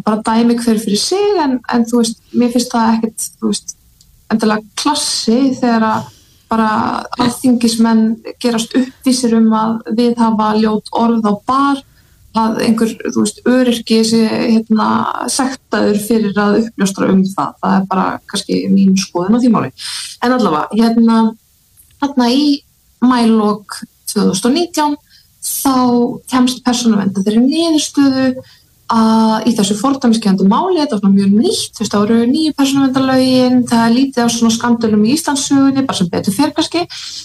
bara dæmi hver fyrir sig en þú veist, mér finnst það ekkert, þú veist, endilega klassi þegar að bara alþingismenn gerast uppvísir að viðhafa ljót orð á bar, að einhver, þú veist, öryrki sé sektaður fyrir að uppljóstra það er bara kannski mín skoðun á því máli. En allavega, þarna í maílok 2019 þá kemst Persónuvernd að þeirri niðurstöðu að í þessu fordæmiskendu máli, þetta var mjög nýtt, þú veist, það voru 9 persónuverndarlögin, það er lítið á svona skandölum í Íslandssögunni, bara sem betur fer kannski,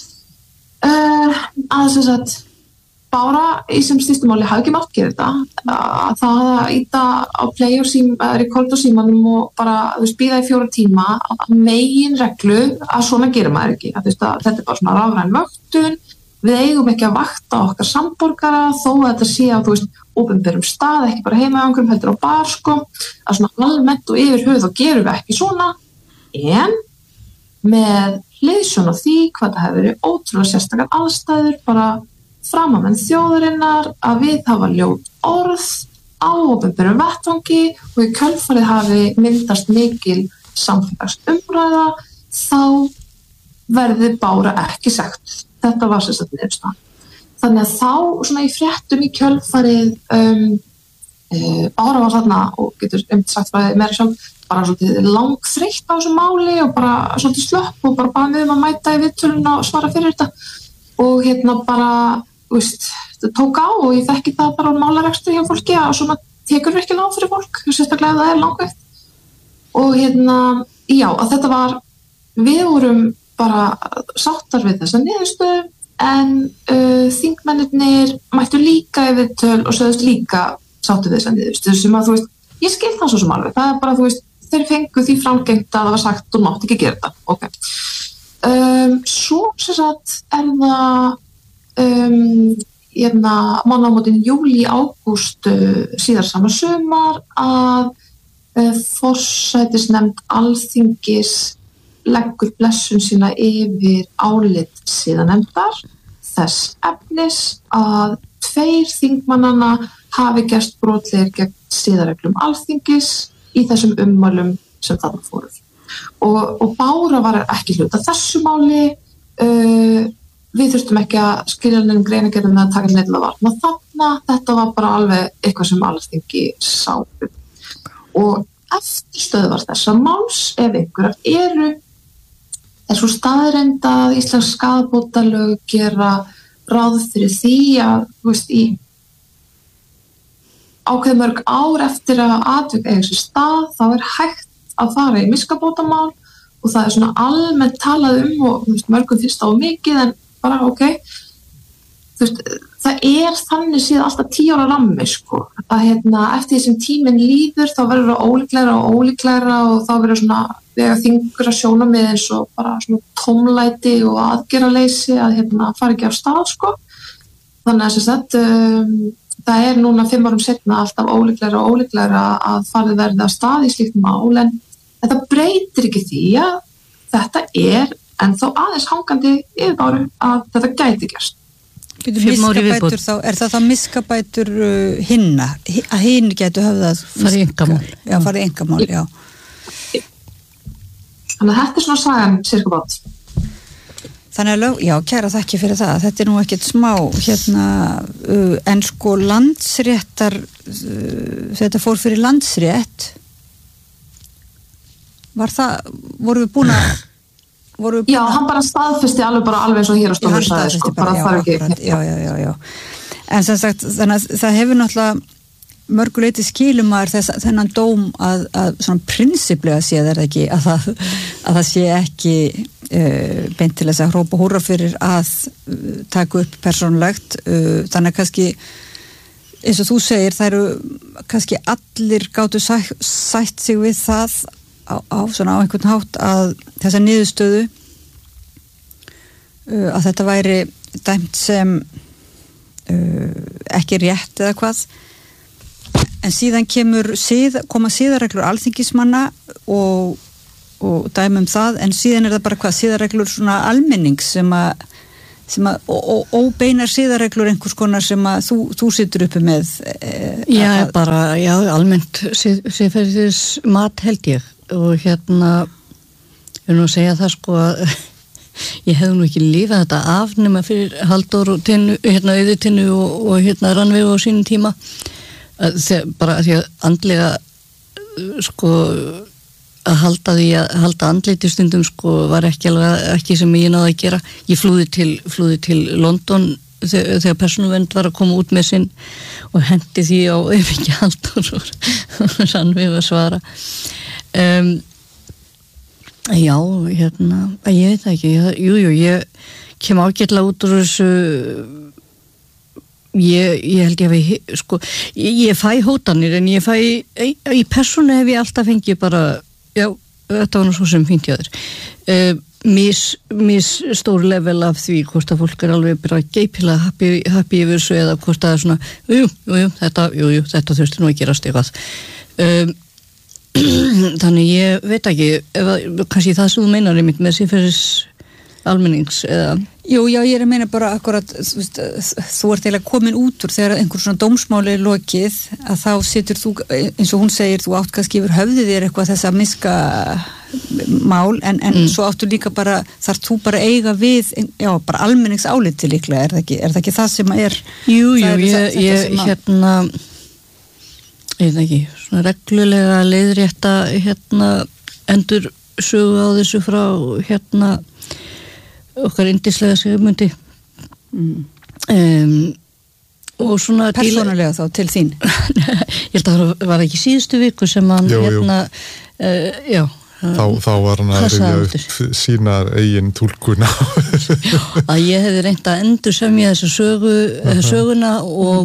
að þess að Bára í sem stýstu máli hafi ekki mátt gera þetta, að það að íta á play og rekord á símanum og bara, þú veist, bíða í 4 tíma, að megin reglu að svona gerir maður ekki, að þú veist, að þetta er bara svona rafræn vöktun, við eigum ekki að vakta okkar samborgara þó að þetta sé á, þú veist, opinberum stað, ekki bara heima á einhverjum heldur á bar, sko, að svona almennt og yfir höfuð þá gerum við ekki svona, en með hliðsjón á því hvað það hefur verið ótrúlega sérstakar aðstæður, bara framamenn þjóðarinnar að viðhafa ljót orð á opinberum vettvangi og í kjölfarið hafi myndast mikil samfélagsumræða, þá verði Bára ekki sekt. Þetta var sérstaklega niðurstaðan. Þannig að þá svona í fréttum í kjölfarið Bára var þarna og getur sagt frá meira sjálf bara svolítið langþreytt á þessu máli og bara svolítið slöpp og bara bað mig að mæta í viðtöluna og svara fyrir þetta og bara, þú veist, þetta tók á og ég þekki það bara á málarekstri hjá fólki að svona tekur virkilega á fyrir fólk, sérstaklega ef það er langveikt og já, að þetta var, við vorum bara sáttar við þessa niðurstöðu en þingmennirnir mættu líka í viðtöl og sögðust líka sáttu við þessa niðurstöðu sem að, þú veist, ég skil það svo sem alveg, það er bara, þú veist, þeir fengu því framgengt að það var sagt, þú mátt ekki gera þetta, ok. Svo sem sagt það mánaðamótin júlí, ágúst síðar sama sumar að forsætisnefnd Alþingis leggur blessun sína yfir álit siðanefndar þess efnis að 2 þingmannanna hafi gerst brotlegir gegn siðareglum Alþingis í þessum ummælum sem þarna fóru. Og Bára var ekki hluta þessu máli, við þurftum ekki að skilja neinn greinargerð með að taka neitt að varna þarna, þetta var bara alveg eitthvað sem Alþingi sá. Og eftirstöðvar þessa máls, ef einhverjar er svo staðreynd að íslensk skaðabótalög gera ráð fyrir því að, þú veist, í ákveð mörg ár eftir að atvik eiga sér stað, þá er hægt að fara í miskabótamál og það er svona almennt talað og, þú veist, mörgum finnst það á mikið en bara, ok, þú veist, það er þannig síðan alltaf 10 ára rammi, sko, að eftir því sem tíminn líður þá verður það ólíklegra og þá verður svona vega þingra sjónarmið eins og bara svona tómlæti og aðgerðaleysi að fara ekki af stað, sko. Þannig að sagt, það er núna 5 árum seinna alltaf ólíklegra að farið verði af stað í slíkt mál en þetta breytir ekki því að þetta er ennþá aðeins hangandi yfir Báru að þetta gæti gerst. Miskabætur þá, er það miskabætur hinna, að hinn getur höfðað farið einkamál. Já, farið einkamál, já. Þannig að þetta er svona sagan cirka bát. Þannig að, já, kæra þakki fyrir það. Þetta er nú ekkert smá, en sko landsréttar, þetta fór fyrir landsrétt, voru við búin að Já, hann bara staðfesti alveg eins og hér á stofur sagði, sko, bara þarf ekki. Já. En sem sagt, þannig að það hefur náttúrulega mörguleiti skilum maður þennan dóm að svona prinsiplega sé það ekki að það sé ekki beint til þess að hrópa húrra fyrir að taka upp persónulegt, þannig að kannski eins og þú segir, það eru kannski allir gátu sætt sig við það á einhvern hátt að þessa niðurstöðu að þetta væri dæmt sem ekki rétt eða hvað en síðan koma siðareglur alþingismanna og dæmum það en síðan er það bara hvað siðareglur svona almennings sem að óbeinar siðareglur einhvers konar sem að þú situr uppi með almennt siðferðis mat held ég og ég vil nú segja það sko að ég hefði nú ekki lifað þetta af nema fyrir Halldór og Tinnu, Auði-Tinnu og Rannveig á sínum tíma bara því að andlega sko að halda andliti stundum sko var ekki sem ég náði að gera. Ég flúði til London þegar persónuvernd var að koma út með sinn og hendi því á ekki Halldór og Rannveig að svara. Já, ég veit ekki, ég kem ágætlega út úr þessu, ég held ég fæ hótanir en ég fæ, í persónu hef ég alltaf fengið bara, já, þetta var nú svo sem fínt hjá þér, mis stór level af því hvort að fólk alveg bara geipilega happy yfir þessu eða hvort að svona, þetta þurfti nú að gerast eitthvað. Þannig ég veit ekki kannski það sem þú meinar einmitt með siðferðis almennings eða Jú, já, ég meina bara akkurat þú ert eiginlega komin út úr þegar einhver svona dómsmáli lokið að þá situr þú, eins og hún segir þú átt kannski yfir höfðið þér eitthvað þess að miska mál en svo áttu líka bara þarf þú bara eiga við bara almenningsáliti líklega, er það ekki það sem er Jú, ég veit ekki, svona reglulega leiðrétta endur sögu á þessu frá okkar yndislega Sigmundi og svona persónulega þá til þín ég held að það var ekki síðustu viku sem hann þá var hann að rifja upp sína eigin túlkun að ég hefði reynt að endursemja þessa söguna og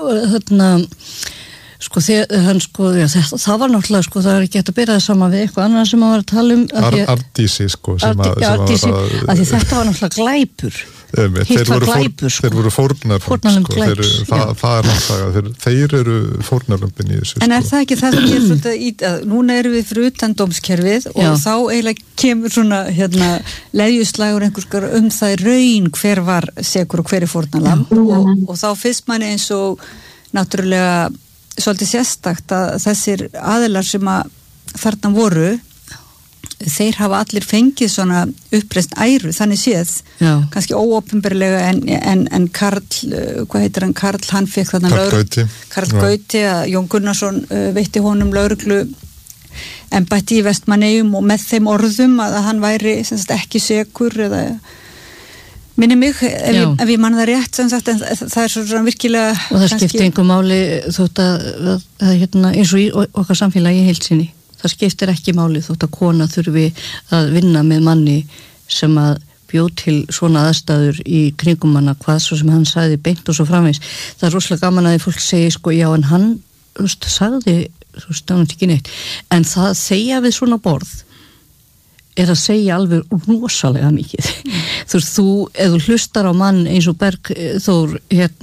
sko það var náttúrulega það er ekki hægt að byrja það saman við eitthvað annað sem maður var að tala Ardísi að því þetta var náttúrulega glæpur þeir voru fórnarlömb það er náttúrulega þeir eru fórnarlömbin í þessu en er það ekki það sem ég er svolítið núna erum við fyrir utan dómskerfið og þá eiginlega kemur svona leiðjuslagur einhverskar það raun hver var sekur og hver er fórnarlamb og þá fyrst manni eins og náttúrulega svolítið sérstakt að þessir aðilar sem að þarna voru þeir hafa allir fengið svona uppreist æru, þannig séð kannski óopinberlega en Karl, hvað heitir hann Karl, hann fekk þarna Karl Gauti að Jón Gunnarsson veitti honum lögreglu embætti í Vestmannaeyjum og með þeim orðum að hann væri ekki sekur eða minni mig, ef ég man það rétt sem sagt, en það er svona virkilega og það skiptir einhver máli þótt að eins og í okkar samfélagi í heild sinni, það skiptir ekki máli þótt að kona þurfi að vinna með manni sem að bjó til svona aðstæður í kringum hana, hvað svo sem hann sagði beint og svo framvegis, það er rosalega gaman að fólk segi já en hann sagði, ekki neitt en það segja við svona borð er að segja alveg rosalega mikið. Ef þú hlustar á mann eins og Bergþór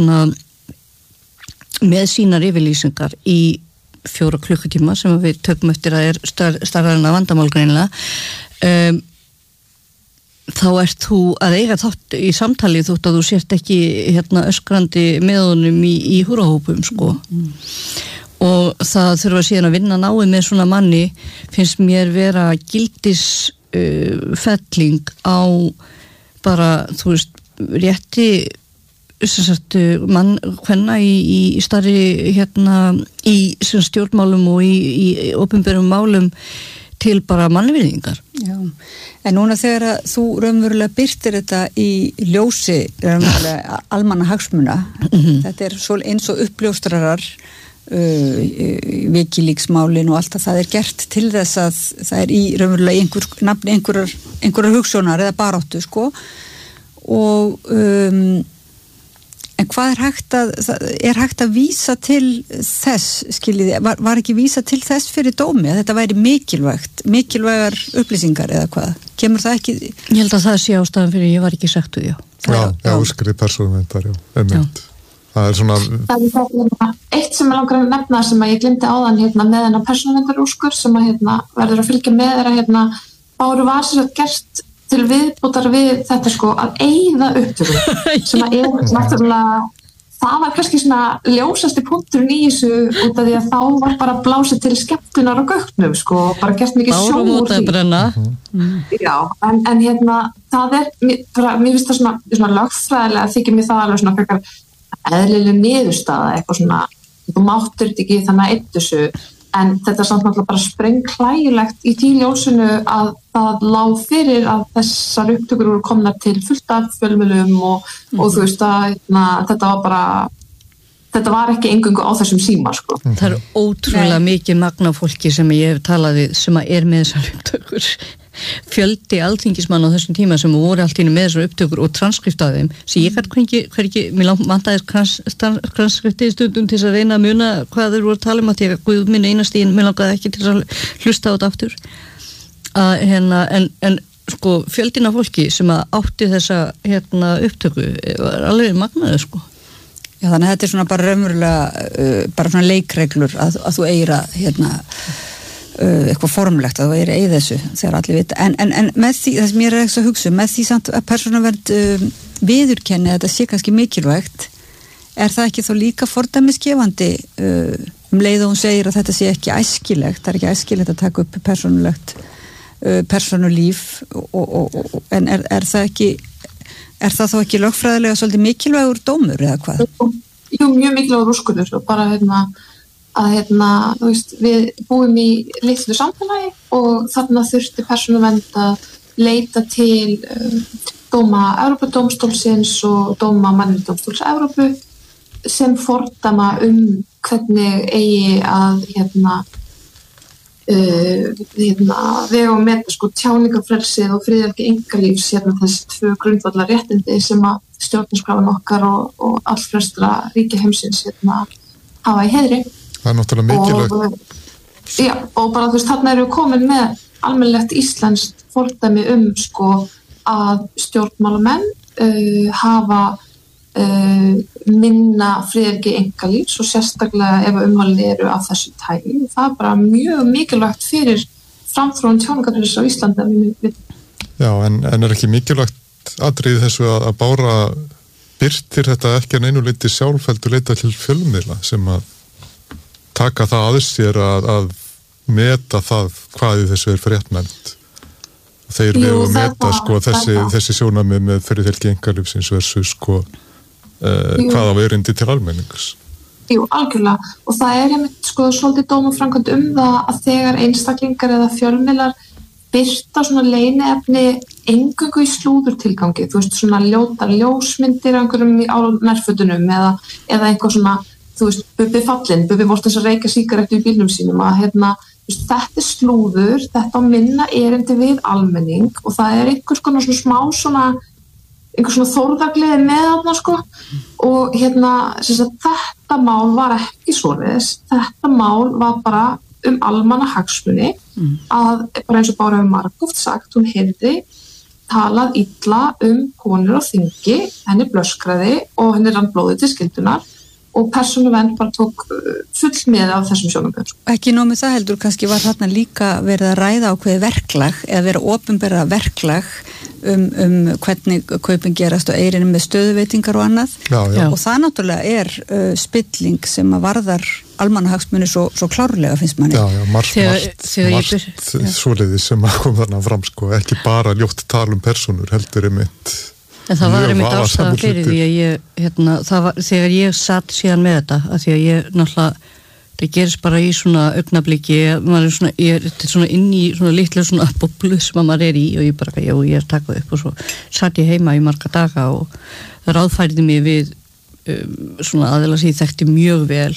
með sínar yfirlýsingar í 4 klukkutíma sem við tökum eftir að er starra en að vandamál greinilega þá ert þú að eiga þátt í samtali þótt að þú sért ekki öskrandi með honum í húrahópum sko. Og það þurfa síðan að vinna náið með svona manni finnst mér vera gildisfelling á bara, þú veist, rétti mann, hvenna í starri í stjórnmálum og í opinberum málum til bara mannvirðingar. Já, en núna þegar að þú raunverulega birtir þetta í ljósi raunverulega almannahagsmuna, þetta er svo eins og uppljóstrarar Wikileaks-málin og allt að það er gert til þess að það er í raunverulega einhverjar hugsjónar eða baráttu sko og en hvað er hægt að vísa til þess, skiljiði, var ekki vísa til þess fyrir dómi að þetta væri mikilvægar upplýsingar eða hvað, kemur það ekki? Ég held að það sé ástæðan fyrir ég var ekki sagt við, já, úrskrið persónuvendar, það er svona eitt sem ég langar að nefna sem að ég glemdi áðan með hennar persónuverndar úrskur sem að verður að fylgja með er að Báru var sér að gert til viðbótar við þetta sko að eyða upptökum sem að náttúrulega það var kannski svona ljósasti punkturinn í þessu út af því að þá var bara blásið til skemmtunar og gögnum sko og bara gert mikið sjó úr því. Já, en það mér finnst það svona lögfræðilega þykir mér það alveg svona frekar eðlileg niðurstaða eitthvað svona, þú máttur þetta ekki þannig að einn þessu, en þetta er samt náttúrulega bara sprengklægilegt í því ljósinu að það lá fyrir að þessar upptökur voru komnar til fullt af fjölmiðlum og þú veist að þetta var ekki eingöngu á þessum síma sko. Það er ótrúlega mikið magna fólki sem ég hef talað við sem er með þessar upptökur. Fjöldi alþingismann á þessum tíma sem voru allt með þessar upptökur og transkript af þeim sem ég hverki, mér vantaði transkriptið stundum til að reyna að muna hvað þeir voru að tala að því að Guð minn einastíðin, mér langaði ekki til að hlusta á þetta aftur en sko fjöldin af fólki sem átti þessa upptöku var alveg magnaði sko. Já, þannig að þetta er svona bara raunverulega bara svona leikreglur að þú eigir að eitthvað formlegt að þú eigir að eiga þessu þegar allir vita, en með því það sem ég er ekki að hugsa, með því samt að persónuvernd viðurkenni að þetta sé kannski mikilvægt, er það ekki þá líka fordæmisgefandi leið og hún segir að þetta sé ekki æskilegt, það er ekki æskilegt að taka upp persónulíf en er það ekki þá ekki lögfræðilega svolítið mikilvægur dómur eða hvað? Jú, mjög mikilvægur úrskurður og bara að þú veist, við búum í litlu samfélagi og þarna þurfti persónuvernd að leita til dóma Evrópudómstólsins og dóma Mannréttindadómstóls Evrópu sem fordæma hvernig eigi að vega og meta sko tjáningafrelsið og friðhelgi einkalífs þessi tvö grundvallar réttindi sem að stjórnarskráin okkar og allflestra ríkja heimsins hafa í heiðri. Það er náttúrulega mikilvægt. Já, og bara þú veist, þarna eru komin með almennilegt íslenskt fordæmi sko að stjórnmálamenn hafa minna friðhelgi einkalífs og sérstaklega ef ummælin eru af þessu tagi. Það er bara mjög mikilvægt fyrir framþróun tjáningafrelsis á Íslandi. Já, en er ekki mikilvægt atriði þessu að Bára birtir þetta ekki að neinu leyti sjálf heldur leita til fjölmiðla sem að taka það að sér að meta það hvað í þessu er fréttnæmt. Þeir vegu að meta sko þessi sjónarmið með friðhelgi einkalífsins versus sko hvað á erindi til almennings. Jú, algjörlega. Og það er einmitt sko svolítið dómaframkvæmd það að þegar einstaklingar eða fjölmiðlar birta svona leyniefni eingöngu í slúðurtilgangi, þú veist svona ljótar ljósmyndir einhverjum á nærfötunum eða einhver svona þú veist, Bubbi fallinn, Bubbi vorst þess að reykja sígarettu í bílnum sínum að þetta er slúður, þetta á minna erindi við almenning og það er einhvers konar svona einhvers svona þórðargleði með þarna sko og þetta mál var ekki svoleiðis, þetta mál var bara almannahagsmuni að bara eins og Bára hefur margoft sagt, hún heyrði talað illa konur á þingi, henni blöskraði og henni rann blóðið til skyldunar og persónuvernd bara tók full með af þessum sjónarmiðum. Ekki nóg með það heldur, kannski var þarna líka verið að ræða ákveðið verklag eða vera opinbera verklag hvernig kaupin gerast og eirinu með stöðuveitingar og annað. Já. Og það náttúrulega er spilling sem að varðar almannahagsmuni svo klárlega finnst manni. Já, margt svoleiðis sem að kom þarna fram sko, ekki bara ljótt tala persónur heldur einmitt. En það var einmitt ástæða fyrir því að ég, þegar ég satt síðan með þetta, að því að ég náttúrulega, það gerist bara í svona augnabliki, maður er svona inn í svona litlu svona boblu sem maður er í og ég bara, já, ég er takað upp og svo satt ég heima í marga daga og ráðfærði mig við svona aðeila sem ég þekkti mjög vel,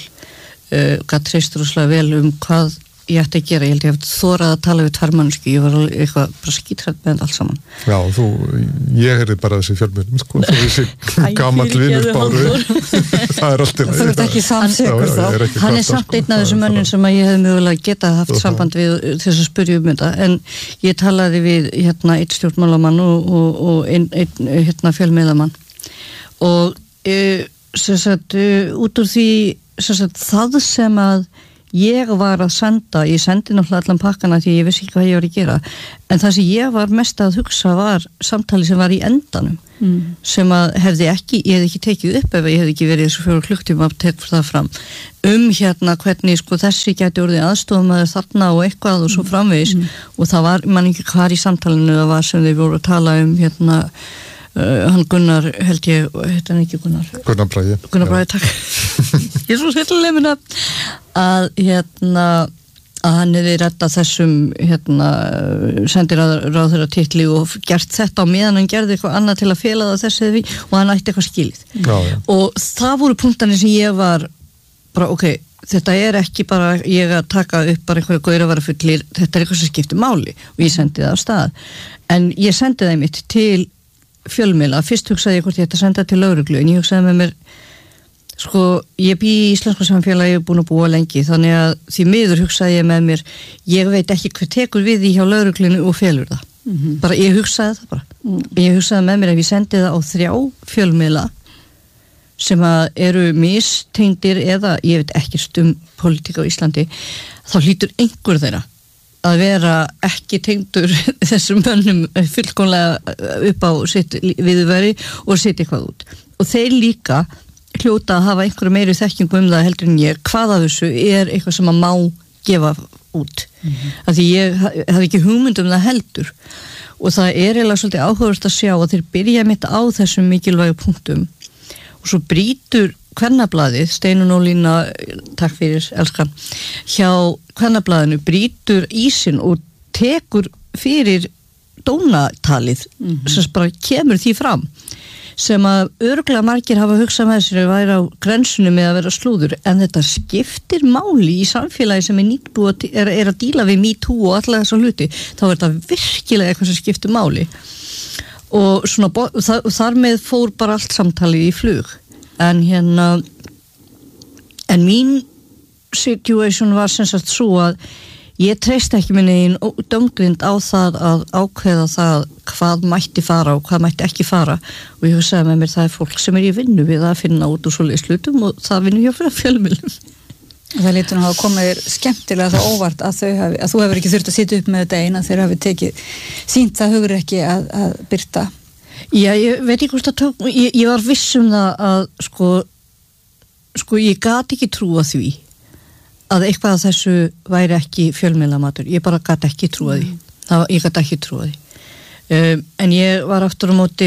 gat treyst rosalega vel hvað ég ætti að gera, ég held ég hef þórað að tala við tværmannsku, ég var eitthvað bara skítrætt með allt saman. Já, ég heyrði bara þessi fjölmiðlum, sko, þú þessi gamall vinur Báru, það er alltaf þú ert ekki samsegur þá. Hann er samt einn af þessum mönnum sem að ég hef mögulega getað haft samband við þess að spyrja þetta, en ég talaði við einn stjórnmálamann og einn fjölmiðlamann og út úr því það sem að ég var að ég sendi náttúrulega allan pakkana því ég vissi ekki hvað ég var að gera, en það sem ég var mest að hugsa var samtali sem var í endanum, sem að ég hefði ekki tekið upp ef ég hefði ekki verið þessu 4 klukktíma að tekja það fram, hvernig sko þessi gæti orðið aðstofamaður þarna og eitthvað og svo framvegis, og það var, man ekki hvar í samtalinu það var sem þeir voru að tala hann Gunnar, held ég, hann ekki Gunnar Bragi, takk ég er svo skillilega minna að hann hefði reddað þessum sendiráðherra titli og gert þetta á meðan hann gerði eitthvað annað til að fela það þessi og hann ætti eitthvað skilið og það voru punktanir sem ég var bara þetta ekki bara ég að taka upp bara einhverja góðir að vera fullir, þetta eitthvað sem skiptir máli og ég sendi það af stað en ég sendi það mitt til fjölmiðla, fyrst hugsaði ég hvort ég ætti að senda til lögreglu, en ég hugsaði með mér sko, ég bý í íslensku samfélagi, ég er búin að búa lengi, þannig að því miður hugsaði ég með mér, ég veit ekki hver tekur við því hjá lögreglunu og felur það bara, ég hugsaði það bara ég hugsaði með mér ef ég sendi það á 3 fjölmiðla sem að eru mistengdir eða ég veit ekki pólitík á Íslandi, þá hlýtur einhver þeirra að vera ekki tengdur þessum mönnum fullkomlega upp á sitt viðurværi og sitt eitthvað út. Og þeir líka hljóta að hafa einhverju meiri þekkingu það heldur en ég, hvað af þessu eitthvað sem að má gefa út. Af því ég hafði ekki hugmynd það heldur. Og það eiginlega svolítið áhugavert að sjá að þeir byrja mitt á þessum mikilvægu punktum og svo brýtur Kvennablaðið, Steinunn og Lína, takk fyrir, elskan, hjá Kvennablaðinu brýtur ísinn og tekur fyrir dónatalið, sem bara kemur því fram, sem að örugglega margir hafa hugsað með sér að væri á grensunum með að vera slúður, en þetta skiptir máli í samfélagi sem nýbúið að díla við MeToo og alla þessa hluti, þá þetta virkilega eitthvað sem skiptir máli. Og þar með fór bara allt samtalið í flug. En mín situation var sem sagt svo að ég treysti ekki minni einn dómgrind á það að ákveða það hvað mætti fara og hvað mætti ekki fara og ég hugsaði með mér það fólk sem í vinnu við að finna út úr svoleiðis hlutum og það vinnur hjá fyrir fjölmiðlum. Það lítur að hafa komið þér skemmtilega það óvart að þú hefur ekki þurft að sitja upp með þetta eina þegar hafi tekið sýnt það hugur ekki að birta. Já, ég veit ekki hvort að ég var viss það að sko ég gat ekki trúa því að eitthvað af þessu væri ekki fjölmiðlamatur, ég bara gat ekki trúa því ég gat ekki trúa því en ég var aftur á móti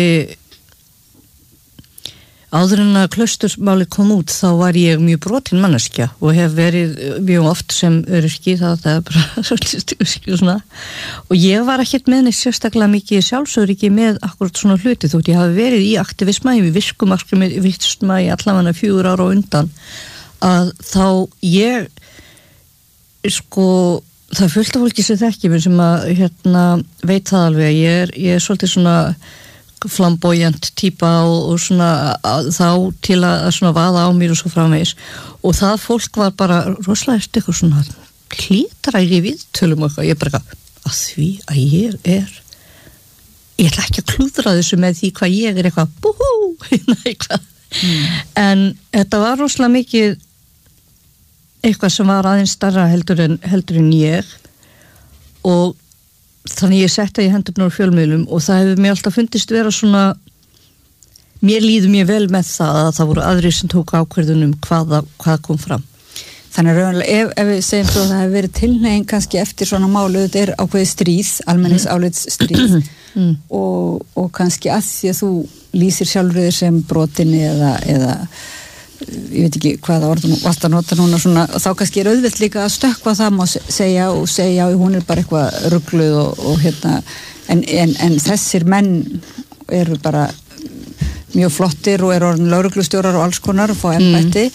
áður en að klaustursmáli kom út þá var ég mjög brotin manneskja og hef verið mjög oft sem öryrki það er bara svolítið svona og ég var ekkert með neitt sérstaklega mikið sjálfsöryggi með akkurat svona hluti þótt ég hafi verið í aktivisma í virkumarkmi í allavega 4 ára á undan að þá ég sko það fullt af fólki sem þekki mér sem að veit það alveg ég er svolítið svona flamboyant típa og svona þá til að svona vaða á mér og svo framvegis og það fólk var bara rosalega eitthvað svona hlítræri viðtölum og eitthvað, ég bara að því að ég ætla ekki að klúðra þessu með því hvað ég eitthvað búhú en þetta var rosalega mikið eitthvað sem var aðeins starra heldur en ég og þannig ég setti í hendurnar á fjölmiðlum og það hefur mér alltaf fundist vera svona mér líður mjög vel með það að það voru aðrir sem tóku ákvörðunum hvað kom fram. Þannig raunlega ef við segjum svo að það hefur verið tilhneiging kannski eftir svona málu, þetta er ákveðið stríð, almenningsálits stríð og kannski að því að þú lýsir sjálfur þér sem brotinni eða ég veit ekki hvaða orð þú varst að nota núna svona, þá kannski er auðvelt líka að stökkva það má segja hún er bara eitthvað rugluð og en þessir menn eru bara mjög flottir og eru orðin lögreglustjórar og alls konar og fá embætti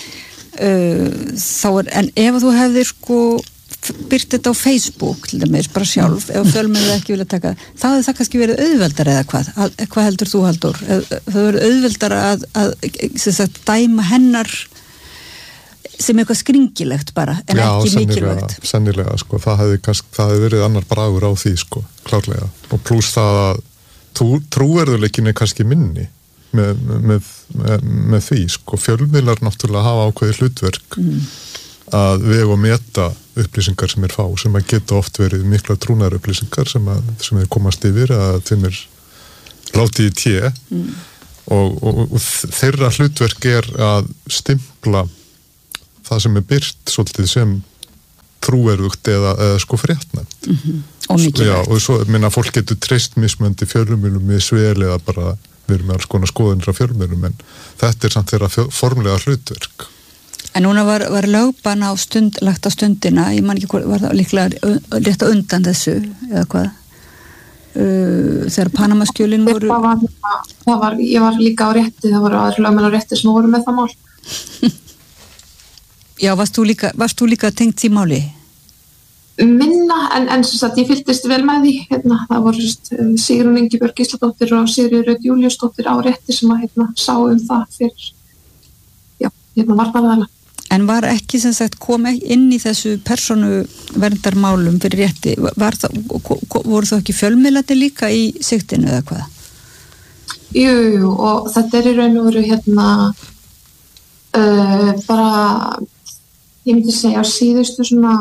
en ef þú hefðir sko byrt þetta á Facebook til dæmis, bara sjálf ef fjölmiðlar ekki vilja taka þá hefði það kannski verið auðveldar eða hvað heldur þú Halldór? Það verið auðveldar að dæma hennar sem eitthvað skringilegt bara en ekki mikilvægt. Já, sennilega sko, það hefði verið annar bragur á því sko, klárlega og pluss það að trúverðuleikin er kannski minni með því sko, fjölmiðlar náttúrulega hafa ákveðið hlutverk að vega og meta upplýsingar sem fá, sem að geta oft verið mikla trúnaðar upplýsingar sem þeir komast yfir, að þeim látið í té og þeirra hlutverk að stimpla það sem birt svolítið sem trúverðugt eða sko fréttnæmt. Já, og svo, fólk getur treyst mismöndi fjölmiðlum með svel eða bara verið með alls konar skoðanir af fjölmiðlum, en þetta samt þeirra formlega hlutverk. En núna var lögbann lagt á stundina, ég man ekki hvað, var það líklega rétt á undan þessu, eða hvað? Þegar Panamaskjölin voru... Ég var líka á rétti, það voru aðri lögmenn á rétti sem voru með það mál. Já, varst þú líka tengt því máli? Minna, en sem sagt, ég fylgdist vel með því, það voru Sigrún Ingibjörg Gísladóttir og Sigríður Rut Júlíusdóttir á rétti sem að sá það fyrir varnarðala. En var ekki sem sagt kom inn í þessu persónuverndarmálum fyrir rétti, voru þá ekki fjölmiðlarnir líka í sigtinu eða hvað? Jú, og þetta í raun og veru bara, ég myndi segja á síðustu svona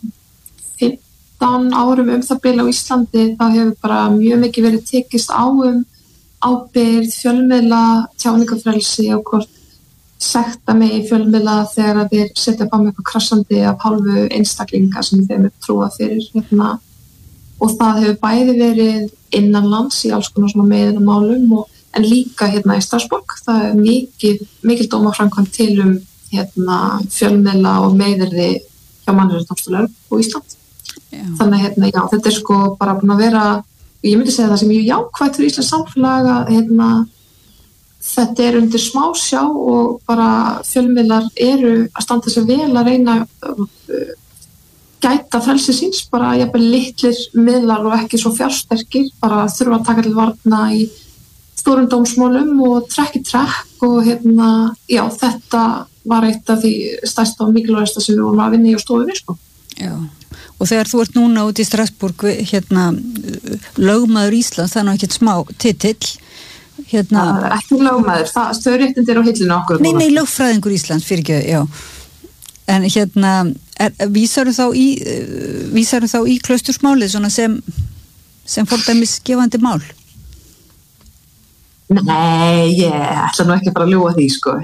15 árum það bil á Íslandi, þá hefur bara mjög mikið verið tekist á ábyrgð, fjölmiðla, tjáningafrelsi og hvort sekta mig í fjölmiðla þegar þeir setja upp á mig eitthvað krassandi af hálfu einstaklinga sem þeim trúa fyrir og það hefur bæði verið innanlands í alls konar svona meiðinamálum en líka í Strassborg. Það er mikil dómaframkvæmd til fjölmiðla og meiðirði hjá Mannréttindadómstól og Ísland. Já. Þannig já, þetta er sko bara búin að vera, ég myndi segja það sem mjög jákvætt fyrir Íslands samfélag að þetta er undir smásjá og bara fjölmiðlar eru að standa sér vel að reyna gæta frelsi síns, bara jafnvel litlir miðlar og ekki svo fjársterkir, bara þurfa að taka til varna í stórum dómsmálum og trekk í trekk og já, þetta var eitt af því stærsta og mikilvægasta sem við vorum að vinna í og stofunni, sko. Já, og þegar þú ert núna út í Strassborg, lögmaður Íslands, það er ekkert smá titill, ekki lögmaður, þau réttindir á hillinu okkur. Nei, lögfræðingur Íslands, fyrir ekki, já. En vísaru þá í klaustursmálið svona sem fordæmisgefandi mál? Nei, ég ætla nú ekki að fara að ljúga því, sko.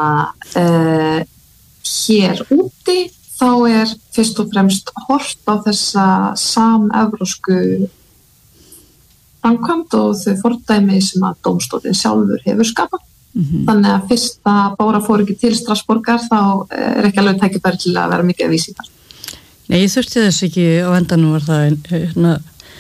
Hér úti þá er fyrst og fremst hort á þessa samevrósku framkvæmd og þau fordæmi sem að dómstólinn sjálfur hefur skapað. Þannig að fyrst að Bára fór ekki til Strassborgar þá er ekki alveg tækifæri til að vera mikið vísindar. Nei, ég þurfti þess ekki á endanum var það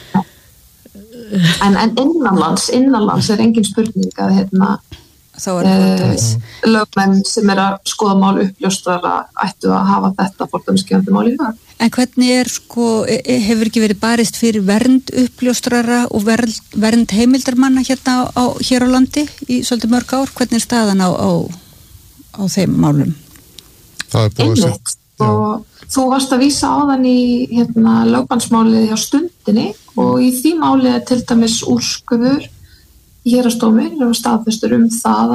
En innanlands er engin spurning að lögmenn sem að skoða mál uppljóstrara ættu að hafa þetta fordæmisgefandi mál í huga. En hvernig hefur ekki verið barist fyrir vernd uppljóstrara og vernd heimildarmanna hér á landi í svolítið mörg ár? Hvernig er staðan á þeim málum? Það er búið sett. Og þú varst að vísa á þann í lögbannsmálið hjá Stundinni og í því málið er til dæmis úrskurður í héraðsdómi og staðfestur það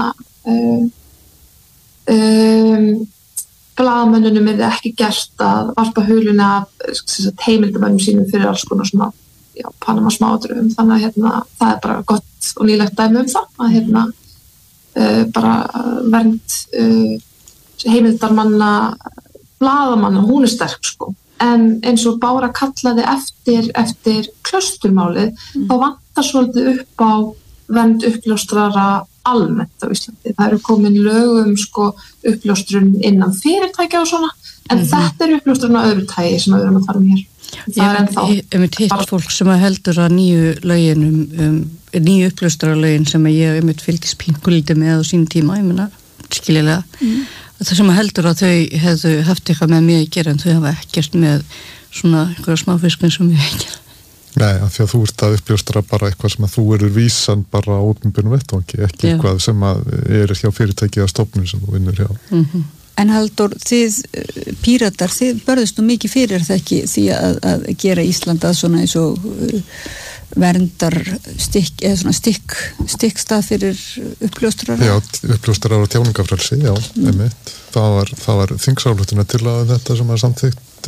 að blaðamönnunum er ekki gert að varpa huluna heimildamönnum sínum fyrir alls konar svona Panama smáatriðum, þannig að það er bara gott og nýlegt dæmi það að bara vernd heimildarmanna blaðamanna, hún er sterk, sko. En eins og Bára kallaði eftir klausturmálið, þá vantar svolítið upp á vernd uppljóstrara almennt á Íslandi. Það eru komin lög sko uppljóstrun innan fyrirtækja og svona, en þetta er uppljóstrun á öðru tægi sem við erum að fara hér. Ég hef hitt fólk sem heldur að nýju uppljóstraralögin sem ég hef fylgist pínkulítið með á sín tíma, ég meina, skiljilega. Það sem heldur að þau hefðu haft eitthvað með mig að gera en þau hafa ekkert með svona eitthvað smáfiskun sem ég ekki. Nei, af því að þú ert að uppljóstra bara eitthvað sem að þú eru vísan bara á opinberum vettvangi, ekki eitthvað sem að er hjá fyrirtæki eða stofnun sem þú vinnur hjá. En Halldór, þið Píratar, þið börðust nú mikið fyrir það ekki því að gera Ísland að svona eins og verndar eða svona stikkstað fyrir uppljóstrarar? Já, uppljóstrarar og tjáningafrelsi, já, einmitt. Það var þingsályktun til að þetta sem er samþykkt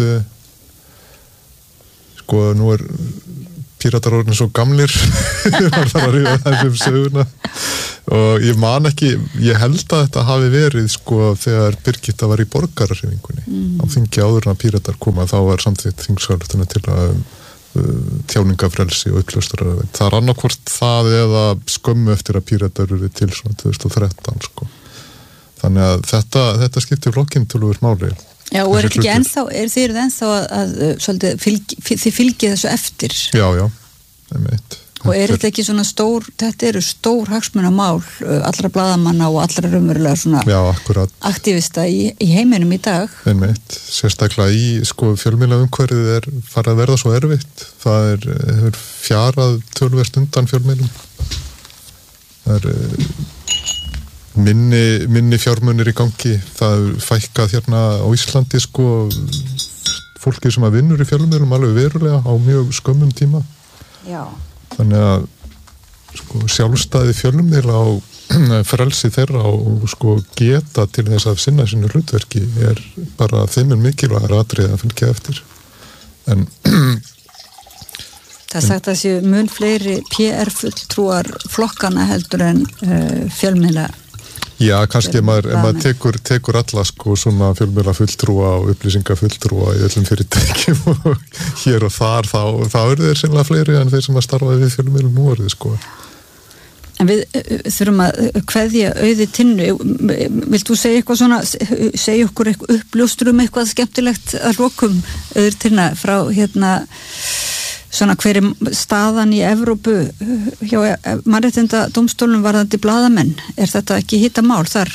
sko, nú Píratar orðin svo gamlir var þar að ríða þessum söguna og ég man ekki, ég held að þetta hafi verið sko þegar Birgitta var í borgararhreyfingunni á þingi áður en að Píratar koma, þá var samþykkt þingsályktun til að tjáningafrelsi og uppljóstrarar. Það er annarkvort það eða skömmu eftir að Píratar eru til svona 2013 sko. Þannig að þetta skiptir flokkinn töluvert máli. Já, og er ekki ennþá, þið ennþá að svolítið, þið fylgið þessu eftir? Já, einmitt. Og þetta ekki svona þetta eru stór hagsmunamál allra blaðamanna og allra raunverulega svona aktivista í heiminum í dag? Einmitt, sérstaklega í sko fjölmiðla umhverfið farið að verða svo erfitt. Það hefur fjarað töluvert undan fjölmiðlum. Það minni fjármunir í gangi. Það fækkað hérna á Íslandi sko fólki sem að vinnur í fjölmiðlum alveg verulega á mjög skömmum tíma. Já. Þannig að sko sjálfstæði fjölmiðla á frelsi þeirra og sko geta til þess að sinna sínu hlutverki bara þeim mikilvægur atriði að fylgja eftir. En það sagt að séu mun fleiri PR-fulltrúar flokkana heldur en fjölmiðla. Já, kannski ef maður tekur alla sko svona fjölmiðla fulltrúa og upplýsingafulltrúa í öllum fyrirtækjum og hér og þar, þá eru þeir sennilega fleiri en þeir sem að starfa við fjölmiðlum nú orðið sko. En við þurfum að kveðja Auði Tinnu. Vilt þú segja eitthvað svona, segja okkur uppljóstrum eitthvað skemmtilegt að lokum, Auður Tinna, frá svona hver staðan í Evrópu hjá mannréttindadómstólnum varðandi blaðamenn? Er þetta ekki hitamál þar?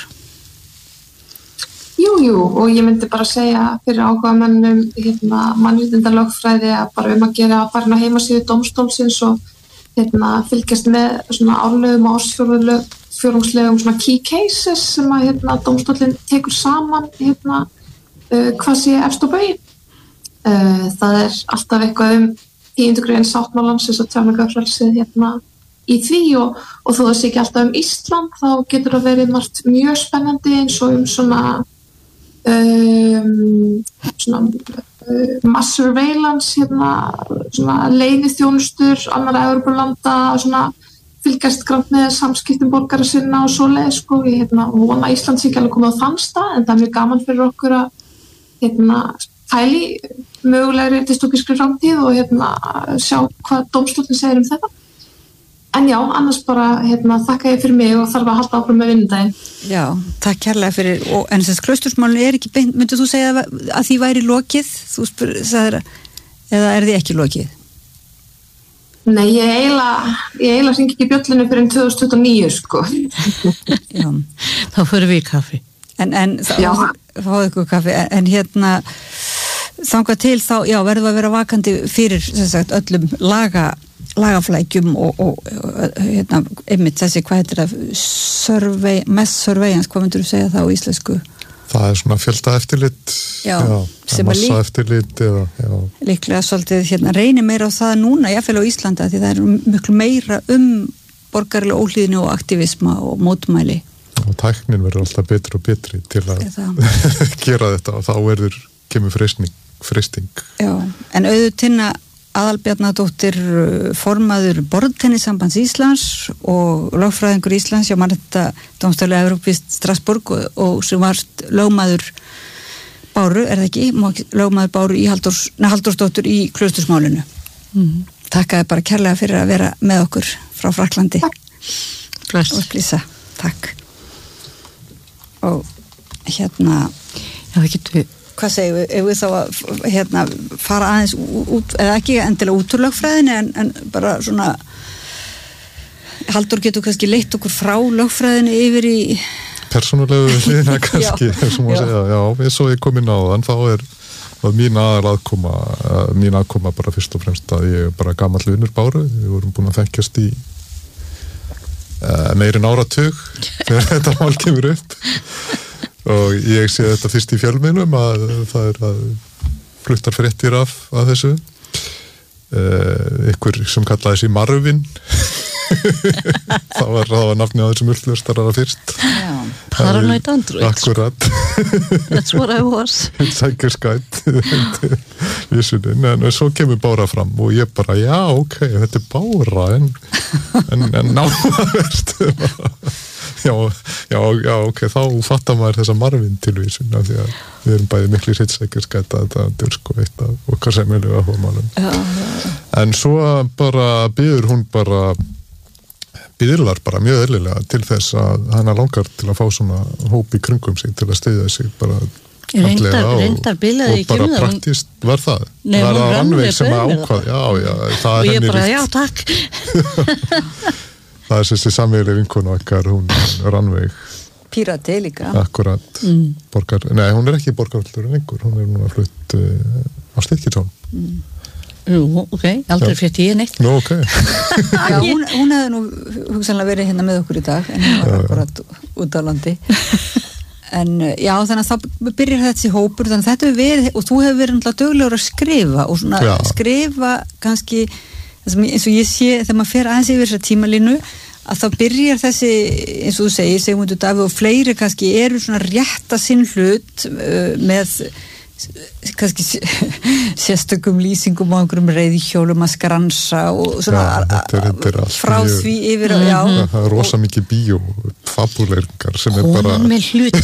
Jú, og ég myndi bara segja fyrir áhugamönnum mannréttindalögfræði að bara að gera að fara á heimasíðu dómstólsins og fylgjast með svona árlegum og ársfjórðungslegum svona key cases sem að dómstólinn tekur saman hvað sé efst á baugi. Það alltaf eitthvað 10. grein sáttmálans þess að tjáningafrelsið í því og þó það sé ekki alltaf Ísland, þá getur það verið margt mjög spennandi eins og svona mass surveillance svona leyniþjónustur annarra Evrópulanda svona fylgjast grannt með samskiptum borgara sinna og svoleiðis sko. Ég vona Ísland sé ekki alveg komið á þann stað en það er mjög gaman fyrir okkur að pæli mögulegri dystopískri framtíð og sjá hvað dómstóllinn segir þetta. En já, annars bara þakka ég fyrir mig og þarf að halda áfram með vinnudaginn. Já, takk kærlega fyrir. En þess klaustursmálun ekki beint, myndir þú segja að því væri lokið? Þú sagðir eða því ekki lokið? Nei, ég eiginlega hringi ekki bjöllinu fyrir 2029 sko. Já, þá fyrir við í kaffi. En fáðu ykkur kaffi, en þangað til þá, já, verðum að vera vakandi fyrir, sem sagt, öllum lagaflækjum og einmitt þessi, hvað heitir það, mass surveillance, hvað myndir þú segja það á íslensku? Það er svona fjöldaeftirlit, massaeftirlit eða, líklega svolítið, reynir meira á það núna, jáfnvel á Íslanda, því það er miklu meira borgaralega óhlýðni og aktivisma og mótmæli. Og tæknin verður alltaf betri og betri til að gera þetta og þá kemur freisting. Já, en Auður Tinna Aðalbjarnadóttir, formaður Borðtennissambands Íslands og lögfræðingur Íslands hjá Mannréttindadómstóli Evrópu í Strasbourg og sem var lögmaður Báru, er það ekki? Lögmaður Báru Halldórsdóttur í klaustursmálinu. Takk bara kærlega fyrir að vera með okkur frá Frakklandi. Bless. Og blísa. Takk. Og já, það getur við. Hvað segum við, ef við þá að fara aðeins út, eða ekki endilega út úr lögfræðinni, en bara svona Halldór getur kannski leitt okkur frá lögfræðinni yfir í persónulegu hliðina kannski, sem að segja, já, eins og ég kom inn á þann, þá var mín aðkoma bara fyrst og fremst að ég bara gamall vinur Báru, við vorum búin að þekkjast í meirinn áratug þegar þetta mál kemur upp og ég sé þetta fyrst í fjölmiðlum að það að fluttar fréttir af þessu ykkur sem kallaði sig Marvin það var nafnið á þessum uppljóstrara fyrst Paranoid Android akkurat that's what I was sækjurskætt en svo kemur Bára fram og ég bara, já, ok, þetta er Bára en náverst já, ok, þá fattar maður þessa Marvin tilvísun af því að við erum bæði miklu sækjurskætt að þetta er sko eitt af okkar semjölu áhugamálum en svo bara biðlar bara mjög eðlilega til þess að hana langar til að fá svona hóp í kringum sig til að styðja sig bara reyndar bilaði og bara praktist var það Nei, var það Rannveig sem ákvað já, það og ég bara, líkt. já, takk það er þessi sameiginlega vinkonu okkar, hún Rannveig Pírati líka akkurat, nei, hún er ekki borgarvöldur lengur, hún er núna flutt á Stykkishólm Nú, ok, aldrei frétti ég neitt Nú, ok Já, hún hefði nú hugsanlega verið hérna með okkur í dag en hún var akkurat út á landi en já, þannig að þá byrjar þessi hópur, þannig að þetta hefur verið og þú hefur verið náttúrulega duglegur að skrifa og svona skrifa kannski eins og ég sé, þegar maður fer aðeins yfir þessa tímalínu að þá byrjar þessi, eins og þú segir, Sigmundur Davíð og fleiri kannski eru svona rétta sinn hlut með kannski sérstökum lýsingum á einhverjum reiðhjólum að skransa og svona þetta er frá því yfir það er rosa mikið bíó fabuleiringar sem er bara með hlut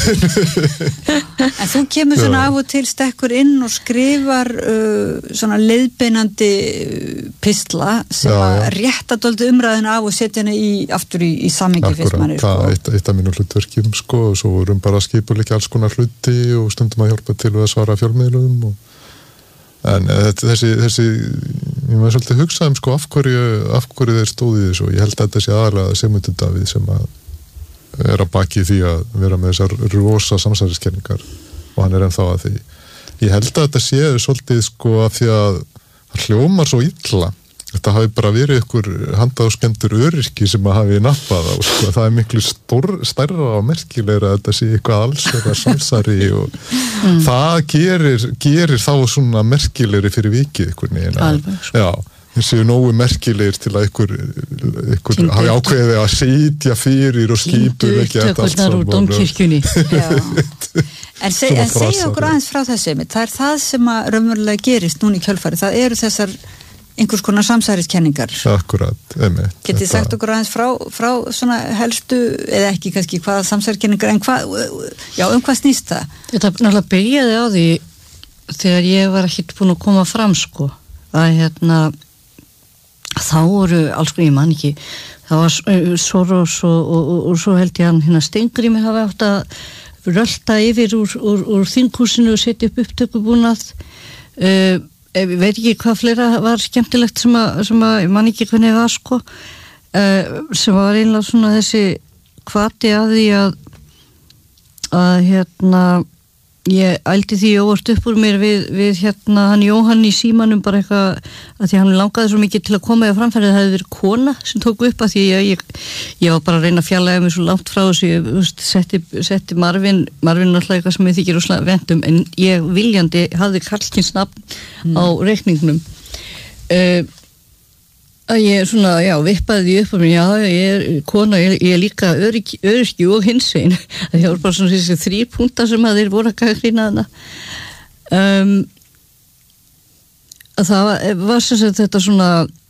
en þú kemur svona af og til stekkur inn og skrifar svona leiðbeinandi pistla sem að rétta dálítið umræðina af og setja hana aftur í samhengi fyrst manni það er eitt af mínum hlutverkjum sko og svo erum bara að skipuleggja alls konar hluti og stundum að hjálpa til að svara fjölmiðlum en þessi ég maður svolítið hugsaðum sko af hverju þeir stóði þessu og ég held að þetta sé aðalega Sigmundur Davíð sem að er að baki því að vera með þessar rosa samsæriskenningar og hann er ennþá að því ég held að þetta sé svolítið sko af því að það hljómar svo illa þetta hafi bara verið ykkur handaðskenndur öryrki sem að hafi nappað á sko. Það er miklu stærra og merkilegra að þetta sé eitthvað alls eða samsari og það gerir þá svona merkilegri fyrir vikið ykkur neina. Já, þeir séu nógu merkilegir til að ykkur hafi ákveðið að sitja fyrir og skipur ekki þetta allt saman. Úr dómkirkjunni. En segja okkur aðeins frá þessi, það er það sem að raunverulega gerist núna í kjölfari, það eru þessar einhvers konar samsæriskenningar. Akkurat, einmitt. Getið sagt okkur aðeins frá svona helstu, eða ekki kannski hvaða samsæriskenningar, en hvað snýst það? Þetta náttúrulega byrjaði á því þegar ég var ekkert búin að koma fram sko, að þá voru alls ég man ekki, það var Soros og svo held ég hann Steingrími hafa átt að rölda yfir úr þinghúsinu og setja upp upptökubúnað ég veit ekki hvað fleira var skemmtilegt sem að ég man ekki hvernig var sko sem var einlega svona þessi hvati að því að ég ældi því óvart upp úr mér við hann Jóhann í símanum bara eitthvað að því hann langaði svo mikið til að koma í framfæri það hefði verið kona sem tók upp að því ég var bara að reyna að fjarlæga mig svo langt frá þessu setti Marvin alltaf eitthvað sem ég þykir óslega vendum en ég viljandi hafði karlkins nafn á reikningnum að ég svona, vippaði því upp á mér, ég er kona, ég er líka öryrki og hinsvegin það var bara svona þessi 3 punktar sem að þeir voru að gagnrýna hana það var sem sagt þetta svona